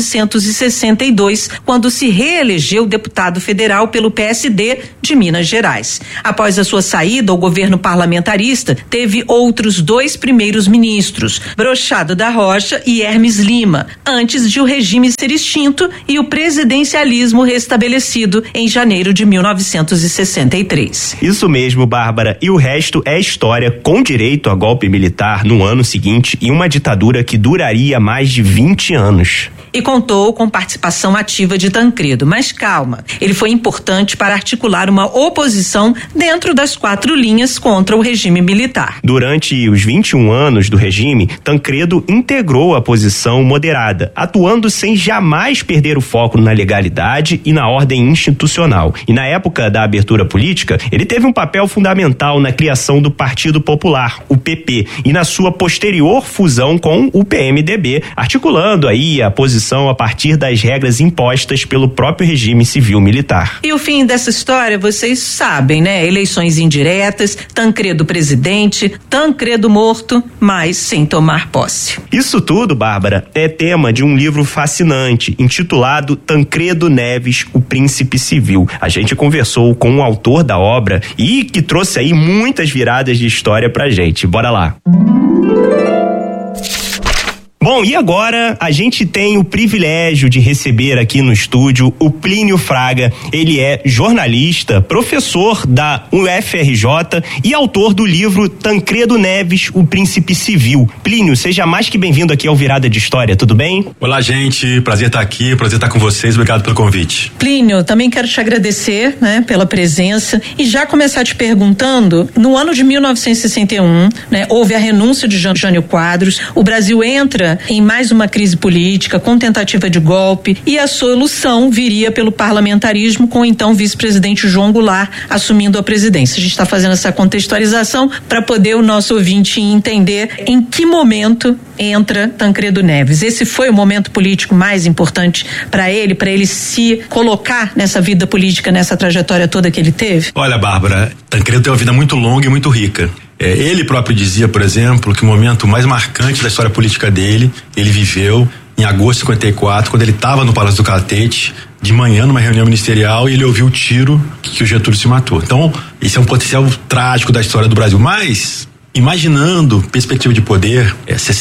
1962, quando se reelegeu deputado federal pelo PSD de Minas Gerais. Após a sua saída, o governo parlamentarista teve outros 2 primeiros ministros, Brochado da Rocha e Hermes Lima, antes de o regime ser extinto e o presidencialismo restabelecido em janeiro de 1963.
Isso mesmo, Bárbara, e o resto é história, com direito a golpe militar no ano seguinte e uma ditadura que duraria mais de 20 anos.
E contou com participação ativa de Tancredo. Mas calma, ele foi importante para articular uma oposição dentro das 4 linhas contra o regime militar.
Durante os 21 anos do regime, Tancredo integrou a posição moderada, atuando sem jamais perder o foco na legalidade e na ordem institucional. E na época da abertura política, ele teve um papel fundamental na criação do Partido Popular, o PP, e na sua posterior fusão com o PMDB, articulando aí a posição a partir das regras impostas pelo próprio regime civil-militar.
E o fim dessa história, vocês sabem, né? Eleições indiretas, Tancredo presidente, Tancredo morto, mas sem tomar posse.
Isso tudo, Bárbara, é tema de um livro fascinante, intitulado Tancredo Neves, o Príncipe Civil. A gente conversou com o autor da obra e que trouxe aí muitas viradas de história pra gente. Bora lá. Bom, e agora a gente tem o privilégio de receber aqui no estúdio o Plínio Fraga. Ele é jornalista, professor da UFRJ e autor do livro Tancredo Neves, o Príncipe Civil. Plínio, seja mais que bem-vindo aqui ao Virada de História, tudo bem?
Olá, gente, prazer estar aqui, prazer estar com vocês, obrigado pelo convite.
Plínio, também quero te agradecer, né, pela presença e já começar te perguntando, no ano de 1961, né, houve a renúncia de Jânio Quadros, o Brasil entra em mais uma crise política, com tentativa de golpe, e a solução viria pelo parlamentarismo, com o então vice-presidente João Goulart assumindo a presidência. A gente está fazendo essa contextualização para poder o nosso ouvinte entender em que momento entra Tancredo Neves. Esse foi o momento político mais importante para ele se colocar nessa vida política, nessa trajetória toda que ele teve?
Olha, Bárbara, Tancredo tem uma vida muito longa e muito rica. Ele próprio dizia, por exemplo, que o momento mais marcante da história política dele, ele viveu em agosto de 54, quando ele estava no Palácio do Catete, de manhã numa reunião ministerial, e ele ouviu o tiro que o Getúlio se matou. Então, esse é um potencial trágico da história do Brasil. Mas, imaginando perspectiva de poder,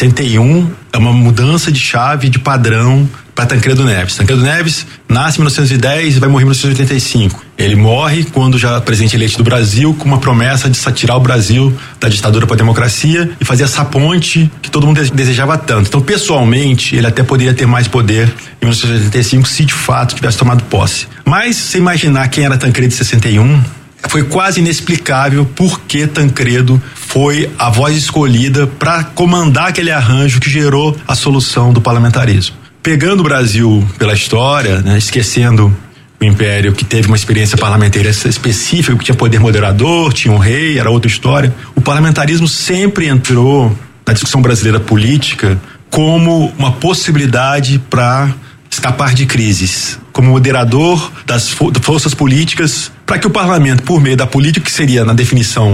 61 é uma mudança de chave, de padrão para Tancredo Neves. Tancredo Neves nasce em 1910 e vai morrer em 1985. Ele morre quando já presidente eleito do Brasil, com uma promessa de tirar o Brasil da ditadura para a democracia e fazer essa ponte que todo mundo desejava tanto. Então, pessoalmente, ele até poderia ter mais poder em 1985 se de fato tivesse tomado posse. Mas, se imaginar quem era Tancredo em 61, foi quase inexplicável por que Tancredo foi a voz escolhida para comandar aquele arranjo que gerou a solução do parlamentarismo. Pegando o Brasil pela história, né, esquecendo o Império, que teve uma experiência parlamentar específica, que tinha poder moderador, tinha um rei, era outra história. O parlamentarismo sempre entrou na discussão brasileira política como uma possibilidade para escapar de crises, como moderador das forças políticas, para que o parlamento, por meio da política, que seria na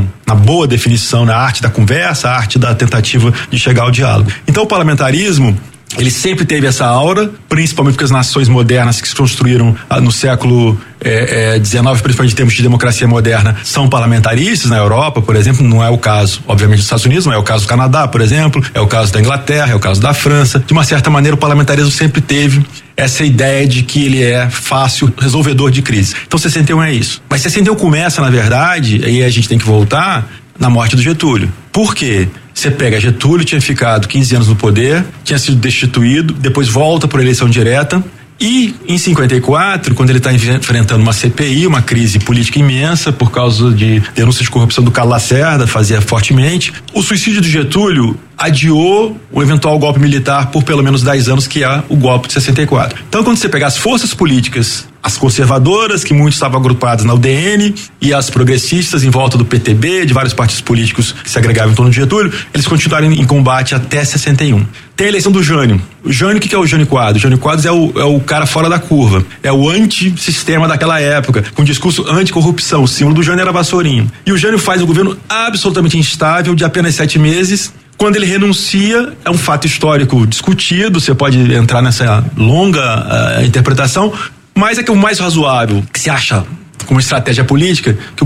boa definição, na arte da conversa, a arte da tentativa de chegar ao diálogo. Então, o parlamentarismo Ele sempre teve essa aura, principalmente porque as nações modernas que se construíram no século XIX, principalmente em termos de democracia moderna, são parlamentaristas. Na Europa, por exemplo, não é o caso, obviamente, dos Estados Unidos, não é o caso do Canadá, por exemplo, é o caso da Inglaterra, é o caso da França. De uma certa maneira, o parlamentarismo sempre teve essa ideia de que ele é fácil, resolvedor de crise. Então, 61 é isso. Mas 61 começa, na verdade, aí a gente tem que voltar na morte do Getúlio. Por quê? Você pega Getúlio, tinha ficado 15 anos no poder, tinha sido destituído, depois volta por eleição direta. E em 54, quando ele está enfrentando uma CPI, uma crise política imensa por causa de denúncias de corrupção do Carlos Lacerda, fazia fortemente, o suicídio do Getúlio adiou o eventual golpe militar por pelo menos 10 anos, que é o golpe de 64. Então, quando você pegar as forças políticas, as conservadoras, que muitos estavam agrupadas na UDN, e as progressistas em volta do PTB, de vários partidos políticos que se agregavam em torno de Getúlio, eles continuaram em combate até 61. Tem a eleição do Jânio. O Jânio, o que é o Jânio Quadros? O Jânio Quadros é o cara fora da curva, é o antissistema daquela época, com discurso anticorrupção. O símbolo do Jânio era vassourinho. E o Jânio faz um governo absolutamente instável, de apenas 7 meses. Quando ele renuncia, é um fato histórico discutido, você pode entrar nessa longa interpretação, mas é que o mais razoável, que se acha como estratégia política, que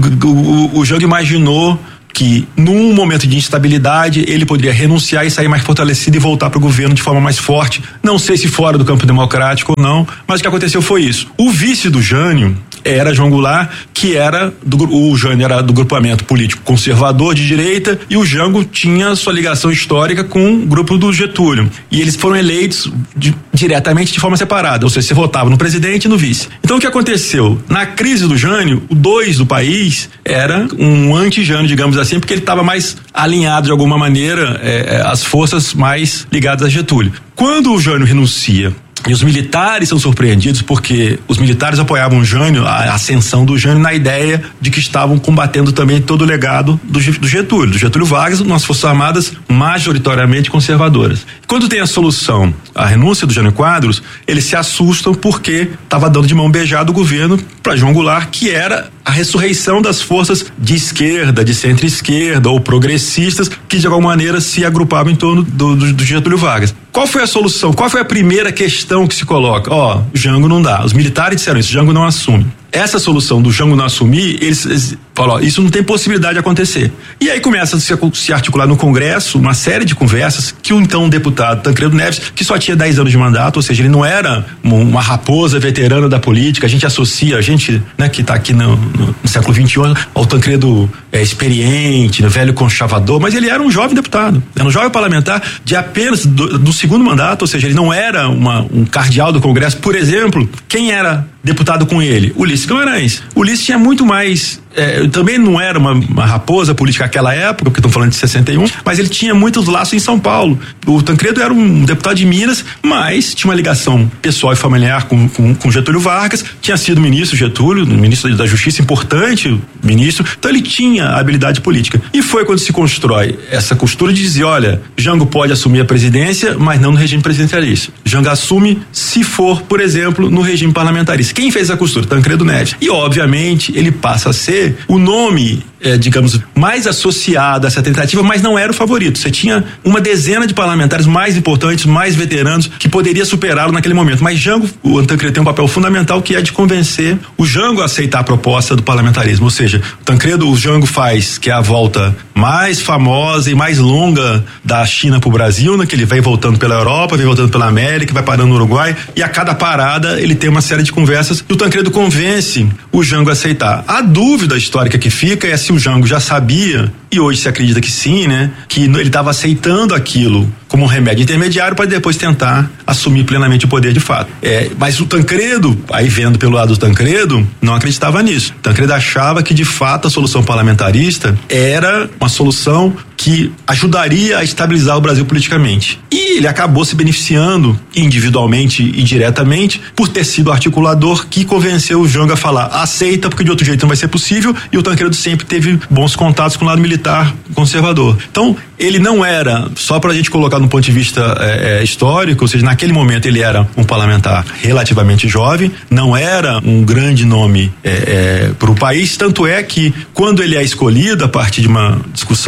o Jango imaginou que num momento de instabilidade ele poderia renunciar e sair mais fortalecido e voltar para o governo de forma mais forte. Não sei se fora do campo democrático ou não, mas o que aconteceu foi isso. O vice do Jânio era João Goulart, que era o Jânio era do grupamento político conservador de direita, e o Jango tinha sua ligação histórica com o grupo do Getúlio. E eles foram eleitos diretamente de forma separada, ou seja, você votava no presidente e no vice. Então o que aconteceu? Na crise do Jânio, o 2 do país era um anti-Jânio, digamos assim, porque ele estava mais alinhado de alguma maneira às forças mais ligadas a Getúlio. Quando o Jânio renuncia, e os militares são surpreendidos porque os militares apoiavam o Jânio, a ascensão do Jânio, na ideia de que estavam combatendo também todo o legado do Getúlio Vargas, nas Forças Armadas majoritariamente conservadoras. Quando tem a solução, a renúncia do Jânio Quadros, eles se assustam porque estava dando de mão beijada o governo para João Goulart, que era a ressurreição das forças de esquerda, de centro-esquerda ou progressistas, que de alguma maneira se agrupavam em torno do Getúlio Vargas. Qual foi a solução? Qual foi a primeira questão que se coloca? Jango não dá. Os militares disseram isso, Jango não assume. Essa solução do Jango não assumir, eles falam, isso não tem possibilidade de acontecer. E aí começa a se articular no Congresso uma série de conversas que o então deputado Tancredo Neves, que só tinha 10 anos de mandato, ou seja, ele não era uma raposa veterana da política, a gente associa, né, que está aqui no século XXI, ao Tancredo experiente, velho conchavador, mas ele era um jovem deputado, era um jovem parlamentar de apenas do segundo mandato, ou seja, ele não era um cardeal do Congresso. Por exemplo, quem era deputado com ele? Ulisses Guimarães. Ulisses tinha muito mais, também não era uma raposa política naquela época, porque estão falando de 61, mas ele tinha muitos laços em São Paulo. O Tancredo era um deputado de Minas, mas tinha uma ligação pessoal e familiar com Getúlio Vargas, tinha sido ministro Getúlio, ministro da Justiça, importante ministro, então ele tinha habilidade política. E foi quando se constrói essa costura de dizer, olha, Jango pode assumir a presidência, mas não no regime presidencialista. Jango assume se for, por exemplo, no regime parlamentarista. Quem fez a costura? Tancredo Neves. E, obviamente, ele passa a ser o nome, digamos, mais associado a essa tentativa, mas não era o favorito. Você tinha uma dezena de parlamentares mais importantes, mais veteranos, que poderia superá-lo naquele momento. Mas o Tancredo tem um papel fundamental, que é de convencer o Jango a aceitar a proposta do parlamentarismo. Ou seja, o Jango faz, que é a volta mais famosa e mais longa da China para o Brasil, né? Que ele vem voltando pela Europa, vem voltando pela América, vai parando no Uruguai, e a cada parada ele tem uma série de conversas, e o Tancredo convence o Jango a aceitar. A dúvida histórica que fica é se o Jango já sabia, e hoje se acredita que sim, né? Que ele estava aceitando aquilo como um remédio intermediário para depois tentar assumir plenamente o poder de fato. Mas o Tancredo, aí vendo pelo lado do Tancredo, não acreditava nisso. O Tancredo achava que de fato a solução parlamentarista era uma solução que ajudaria a estabilizar o Brasil politicamente. E ele acabou se beneficiando individualmente e diretamente por ter sido o articulador que convenceu o Jango a falar, aceita, porque de outro jeito não vai ser possível, e o Tancredo sempre teve bons contatos com o lado militar conservador. Então, ele não era, só pra gente colocar no ponto de vista histórico, ou seja, naquele momento ele era um parlamentar relativamente jovem, não era um grande nome para o país, tanto é que quando ele é escolhido a partir de uma discussão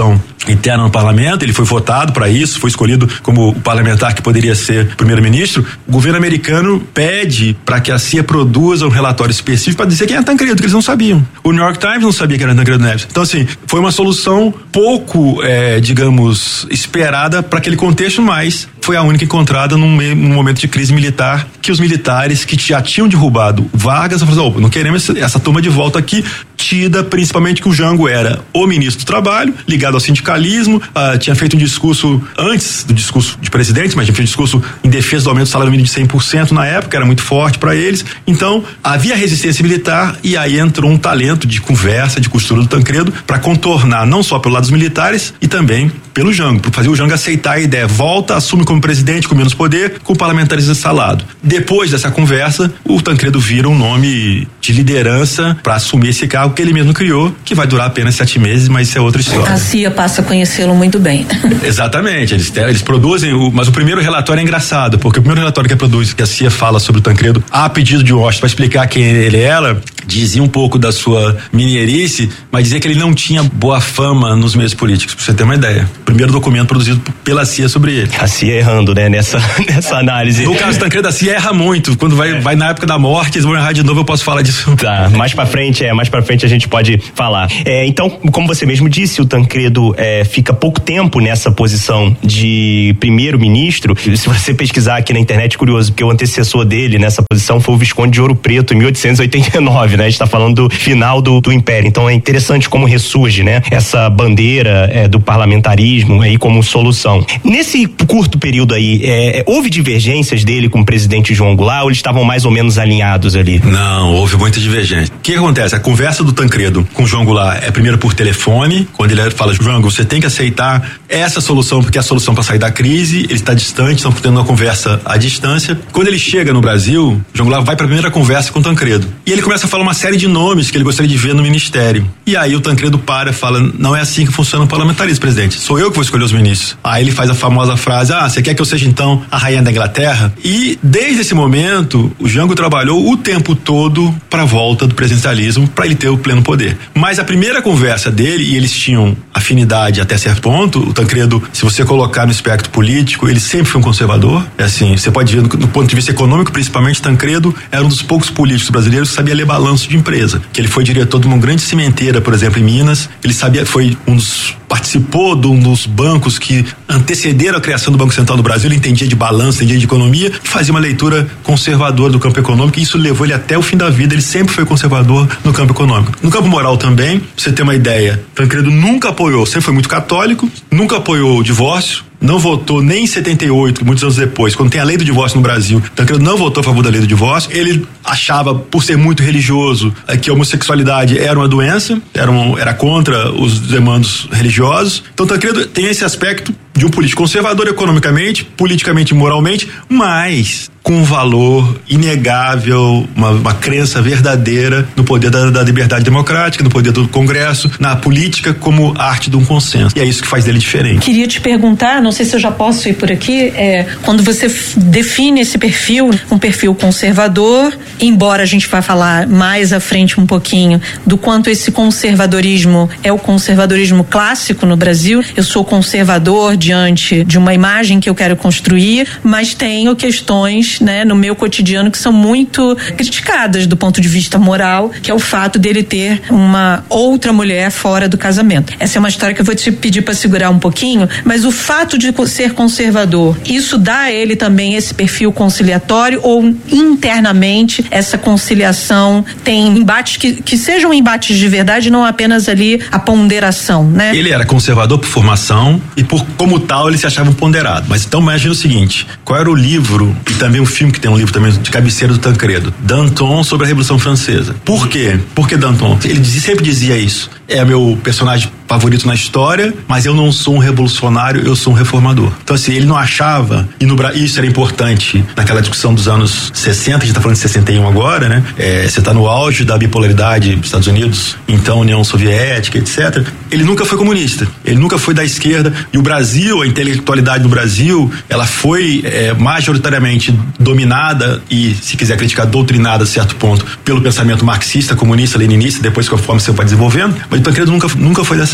interna no parlamento, ele foi votado para isso, foi escolhido como o parlamentar que poderia ser primeiro-ministro. O governo americano pede para que a CIA produza um relatório específico para dizer quem é Tancredo, que eles não sabiam. O New York Times não sabia quem era Tancredo Neves. Então, assim, foi uma solução pouco, digamos, esperada para aquele contexto, mas foi a única encontrada num momento de crise militar, que os militares que já tinham derrubado Vargas falaram, não queremos essa turma de volta aqui, tida principalmente que o Jango era o ministro do Trabalho, ligado ao sindicalismo, tinha feito um discurso antes do discurso de presidente, mas tinha feito um discurso em defesa do aumento do salário mínimo de 100% na época, era muito forte para eles. Então, havia resistência militar e aí entrou um talento de conversa, de costura do Tancredo para contornar não só pelo lado dos militares e também pelo Jango, para fazer o Jango aceitar a ideia, volta, assume como presidente com menos poder, com parlamentares instalado. Depois dessa conversa, o Tancredo vira um nome de liderança para assumir esse cargo que ele mesmo criou, que vai durar apenas 7 meses, mas isso é outra história.
A CIA passa a conhecê-lo muito bem.
Exatamente, eles produzem, mas o primeiro relatório é engraçado, porque o primeiro relatório que a CIA fala sobre o Tancredo, a pedido de Washington, para explicar quem ele era, dizia um pouco da sua mineirice, mas dizia que ele não tinha boa fama nos meios políticos, pra você ter uma ideia. Primeiro documento produzido pela CIA sobre ele.
A CIA errando, né, nessa análise.
No caso do Tancredo, a CIA erra muito. Quando vai na época da morte, eles vão errar de novo, eu posso falar disso.
Tá, mais pra frente a gente pode falar. Então, como você mesmo disse, o Tancredo fica pouco tempo nessa posição de primeiro-ministro. Se você pesquisar aqui na internet, curioso, porque o antecessor dele nessa posição foi o Visconde de Ouro Preto, em 1889, né? A gente tá falando do final do Império. Então é interessante como ressurge, né? Essa bandeira do parlamentarismo aí como solução. Nesse curto período aí, houve divergências dele com o presidente João Goulart ou eles estavam mais ou menos alinhados ali?
Não, houve muita divergência. O que acontece? A conversa do Tancredo com o João Goulart é primeiro por telefone, quando ele fala, João, você tem que aceitar essa solução, porque é a solução para sair da crise, ele está distante, estão tendo uma conversa à distância. Quando ele chega no Brasil, João Goulart vai para a primeira conversa com o Tancredo. E ele começa a falar uma série de nomes que ele gostaria de ver no ministério. E aí o Tancredo para e fala, não é assim que funciona o parlamentarismo, presidente. Sou eu que vou escolher os ministros. Aí ele faz a famosa frase, você quer que eu seja então a rainha da Inglaterra? E desde esse momento, o Jango trabalhou o tempo todo para a volta do presidencialismo, para ele ter o pleno poder. Mas a primeira conversa dele, e eles tinham afinidade até certo ponto, o Tancredo, se você colocar no espectro político, ele sempre foi um conservador. Você pode ver do ponto de vista econômico, principalmente, Tancredo era um dos poucos políticos brasileiros que sabia ler balanço de empresa. Que ele foi diretor de uma grande cimenteira, por exemplo, em Minas. Ele foi participou de um dos bancos que antecederam a criação do Banco Central do Brasil. Ele entendia de balanço, entendia de economia e fazia uma leitura conservadora do campo econômico, e isso levou ele até o fim da vida. Ele sempre foi conservador no campo econômico. No campo moral também, pra você ter uma ideia, Tancredo nunca apoiou, sempre foi muito católico, nunca apoiou o divórcio, não votou nem em 78, muitos anos depois, quando tem a lei do divórcio no Brasil. Tancredo não votou a favor da lei do divórcio. Ele achava, por ser muito religioso, que a homossexualidade era uma doença, era contra os demandos religiosos. Então Tancredo tem esse aspecto de um político conservador economicamente, politicamente e moralmente, mas com um valor inegável, uma crença verdadeira no poder da liberdade democrática, no poder do Congresso, na política como arte de um consenso. E é isso que faz dele diferente.
Queria te perguntar, não sei se eu já posso ir por aqui, quando você define esse perfil, um perfil conservador, embora a gente vá falar mais à frente um pouquinho do quanto esse conservadorismo é o conservadorismo clássico no Brasil. Eu sou conservador diante de uma imagem que eu quero construir, mas tenho questões, no meu cotidiano que são muito criticadas do ponto de vista moral, que é o fato dele ter uma outra mulher fora do casamento. Essa é uma história que eu vou te pedir para segurar um pouquinho, mas o fato de ser conservador, isso dá a ele também esse perfil conciliatório, ou internamente essa conciliação tem embates que sejam embates de verdade, não apenas ali a ponderação, né?
Ele era conservador por formação e como tal ele se achava ponderado. Mas então imagina o seguinte, qual era o livro, e também um filme que tem um livro também de cabeceira do Tancredo, Danton sobre a Revolução Francesa. Por quê? Por que Danton? Ele sempre dizia isso. É meu personagem favorito na história, mas eu não sou um revolucionário, eu sou um reformador. Então assim, ele não achava, e isso era importante naquela discussão dos anos 60, a gente tá falando de 61 agora, né? Você tá no auge da bipolaridade dos Estados Unidos, então União Soviética, etc. Ele nunca foi comunista, ele nunca foi da esquerda, e o Brasil, a intelectualidade do Brasil, ela foi majoritariamente dominada e, se quiser criticar, doutrinada a certo ponto pelo pensamento marxista, comunista, leninista, depois conforme você vai desenvolvendo, mas o Tancredo nunca foi dessa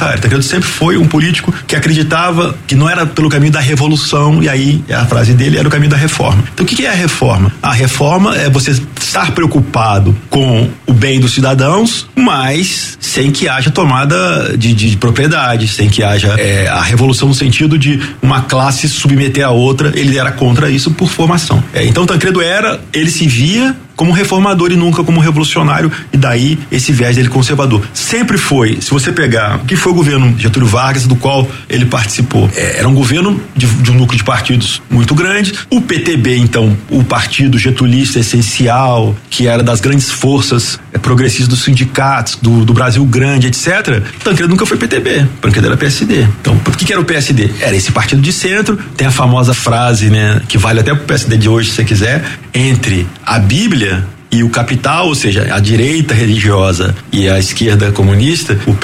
nessa área. Tancredo sempre foi um político que acreditava que não era pelo caminho da revolução, e aí a frase dele era o caminho da reforma. Então o que é a reforma? A reforma é você estar preocupado com o bem dos cidadãos, mas sem que haja tomada de propriedade, sem que haja a revolução no sentido de uma classe submeter a outra. Ele era contra isso por formação. Então Tancredo ele se via como reformador e nunca como revolucionário, e daí esse viés dele conservador. Sempre foi, se você pegar o que foi o governo Getúlio Vargas, do qual ele participou, era um governo de um núcleo de partidos muito grande. O PTB, então, o partido getulista essencial, que era das grandes forças progressistas dos sindicatos, do Brasil grande, etc. Tancredo nunca foi PTB, Tancredo era PSD. Então, o que era o PSD? Era esse partido de centro. Tem a famosa frase, né, que vale até pro PSD de hoje, se você quiser, entre a Bíblia e o capital, ou seja, a direita religiosa e a esquerda comunista, o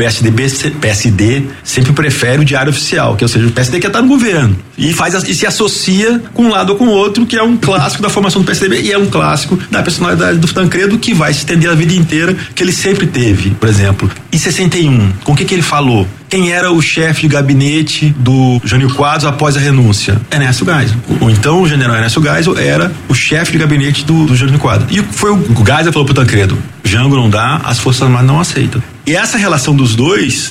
PSD sempre prefere o diário oficial, que ou seja, o PSD quer estar no governo e se associa com um lado ou com o outro, que é um clássico da formação do PSDB e é um clássico da personalidade do Tancredo, que vai se estender a vida inteira, que ele sempre teve. Por exemplo, em 61, com o que ele falou? Quem era o chefe de gabinete do Jânio Quadros após a renúncia? Ernesto Geisel. Ou então o general Ernesto Geisel era o chefe de gabinete do Jânio Quadros. E foi o Geisel falou pro Tancredo: Jango não dá, as Forças Armadas não aceitam. E essa relação dos dois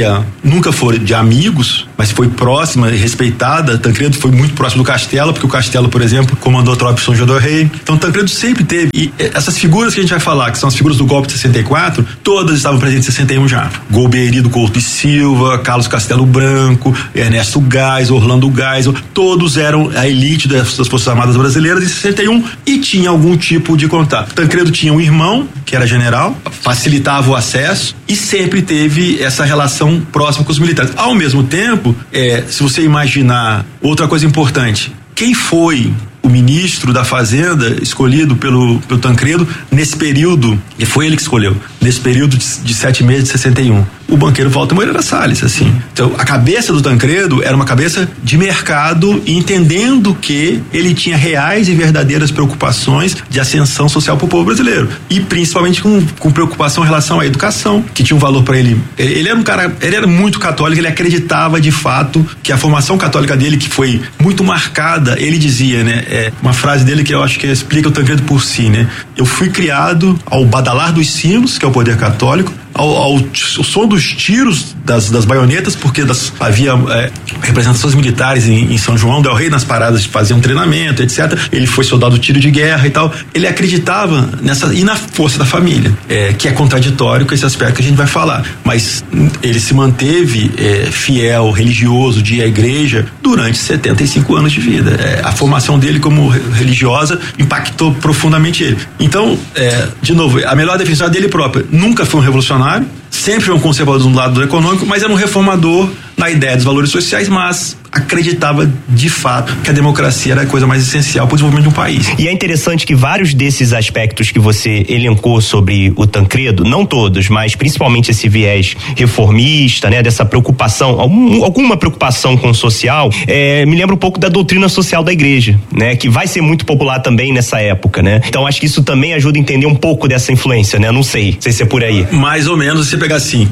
nunca foi de amigos, mas foi próxima e respeitada. Tancredo foi muito próximo do Castelo, porque o Castelo, por exemplo, comandou a tropa de São João del Rei. Então Tancredo sempre teve, e essas figuras que a gente vai falar, que são as figuras do golpe de 64, todas estavam presentes em 61 já. Golbery do Couto e Silva, Carlos Castelo Branco, Ernesto Geisel, Orlando Geisel, todos eram a elite das Forças Armadas brasileiras em 61 e tinha algum tipo de contato. Tancredo tinha um irmão, que era general, facilitava o acesso, e sempre teve essa relação próxima com os militares. Ao mesmo tempo, se você imaginar outra coisa importante, quem foi o ministro da Fazenda escolhido pelo Tancredo nesse período, e foi ele que escolheu, nesse período de 7 meses de 61? O banqueiro Walter Moreira Salles, assim. Então, a cabeça do Tancredo era uma cabeça de mercado, entendendo que ele tinha reais e verdadeiras preocupações de ascensão social para o povo brasileiro. E principalmente com preocupação em relação à educação, que tinha um valor para ele. Ele era um cara, ele era muito católico, ele acreditava de fato que a formação católica dele, que foi muito marcada, ele dizia, né? Uma frase dele que eu acho que explica o Tancredo por si, né? Eu fui criado ao badalar dos sinos, que é o poder católico, ao som dos tiros das baionetas, porque havia representações militares em São João del Rei, nas paradas faziam treinamento, etc. Ele foi soldado de tiro de guerra e tal. Ele acreditava e na força da família, que é contraditório com esse aspecto que a gente vai falar. Mas ele se manteve fiel, religioso, de ir à igreja durante 75 anos de vida. A formação dele como religiosa impactou profundamente ele. Então, de novo, a melhor definição dele próprio: nunca foi um revolucionário, sempre foi um conservador do lado econômico, mas era um reformador na ideia dos valores sociais, mas acreditava de fato que a democracia era a coisa mais essencial para o desenvolvimento de um país.
E é interessante que vários desses aspectos que você elencou sobre o Tancredo, não todos, mas principalmente esse viés reformista, né, dessa preocupação, alguma preocupação com o social, me lembra um pouco da doutrina social da igreja, né, que vai ser muito popular também nessa época, né? Então acho que isso também ajuda a entender um pouco dessa influência, né? Não sei se é por aí.
Mais ou menos, você pegar assim,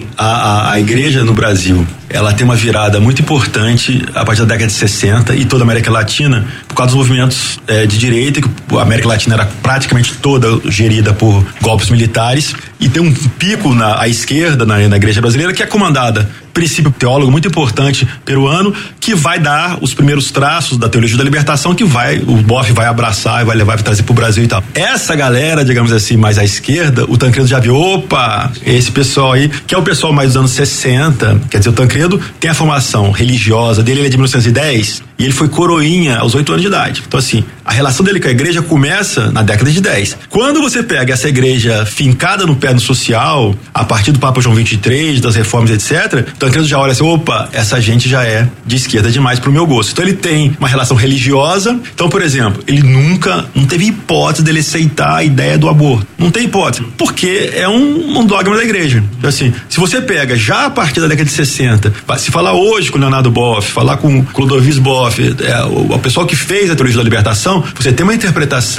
a igreja no Brasil, ela tem uma virada muito importante a partir da década de 60 e toda a América Latina, por causa dos movimentos de direita, que a América Latina era praticamente toda gerida por golpes militares, e tem um pico à esquerda na igreja brasileira, que é comandada, princípio teólogo muito importante peruano, que vai dar os primeiros traços da teologia da libertação, que o Boff vai abraçar e vai levar, vai trazer pro Brasil e tal. Essa galera, digamos assim, mais à esquerda, o Tancredo já viu, esse pessoal aí, que é o pessoal mais dos anos 60, quer dizer, o Tancredo tem a formação religiosa dele, ele é de 1910, e ele foi coroinha aos 8 anos de idade. Então, assim, a relação dele com a igreja começa na década de 10. Quando você pega essa igreja fincada no pé do social, a partir do Papa João XXIII, das reformas, etc., Tancredo já olha assim, essa gente já é de esquerda demais pro meu gosto. Então ele tem uma relação religiosa. Então, por exemplo, ele nunca, não teve hipótese dele aceitar a ideia do aborto. Não tem hipótese, porque é um dogma da igreja. Então, assim, se você pega já a partir da década de 60, se falar hoje com o Leonardo Boff, falar com o Clodovis Boff, o pessoal que fez a teologia da libertação, você tem uma interpretação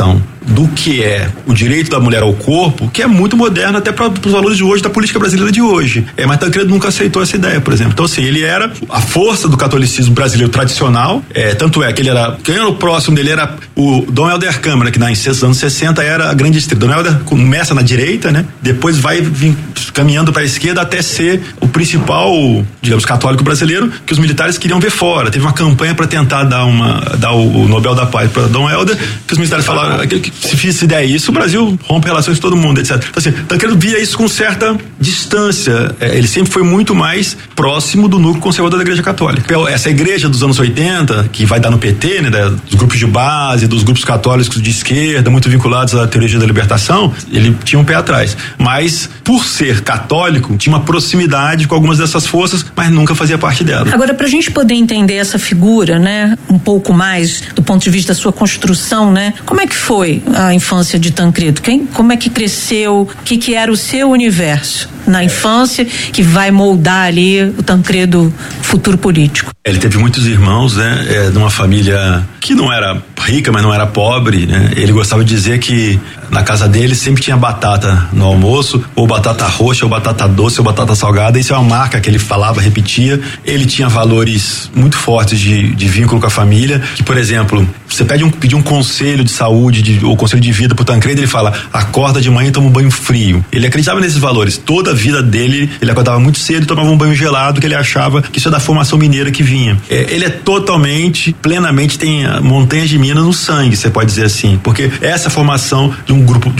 do que é o direito da mulher ao corpo, que é muito moderno até para os valores de hoje, da política brasileira de hoje. Mas Tancredo nunca aceitou essa ideia, por exemplo. Então, assim, ele era a força do catolicismo brasileiro tradicional, tanto é que ele era, quem era o próximo dele era o Dom Helder Câmara, que nos anos 60 era a grande estrela. Dom Helder começa na direita, né? Depois vai caminhando para a esquerda até ser o principal, digamos, católico brasileiro, que os militares queriam ver fora. Teve uma campanha para tentar dar o Nobel da Paz para Dom Helder, que os militares falaram que se der isso, o Brasil rompe relações com todo mundo, etc. Então, assim, Tancredo via isso com certa distância. Ele sempre foi muito mais próximo do núcleo conservador da Igreja Católica. Essa igreja dos anos 80, que vai dar no PT, né, dos grupos de base, dos grupos católicos de esquerda, muito vinculados à teologia da libertação, ele tinha um pé atrás. Mas, por ser católico, tinha uma proximidade com algumas dessas forças, mas nunca fazia parte dela.
Agora, pra gente poder entender essa figura, né, um pouco mais do ponto de vista da sua construção, né, como é que foi a infância de Tancredo? Como é que cresceu? O que era o seu universo na infância que vai moldar ali o Tancredo futuro político?
Ele teve muitos irmãos, né, de uma família que não era rica, mas não era pobre, né? Ele gostava de dizer que na casa dele sempre tinha batata no almoço, ou batata roxa, ou batata doce, ou batata salgada. Isso é uma marca que ele falava, repetia. Ele tinha valores muito fortes de vínculo com a família, que, por exemplo, você pedir um conselho de saúde ou conselho de vida pro Tancredo, ele fala, acorda de manhã e toma um banho frio. Ele acreditava nesses valores. Toda a vida dele, ele acordava muito cedo e tomava um banho gelado, que ele achava que isso é da formação mineira que vinha. Ele é totalmente, plenamente, tem montanhas de Minas no sangue, você pode dizer assim, porque essa formação de um grupo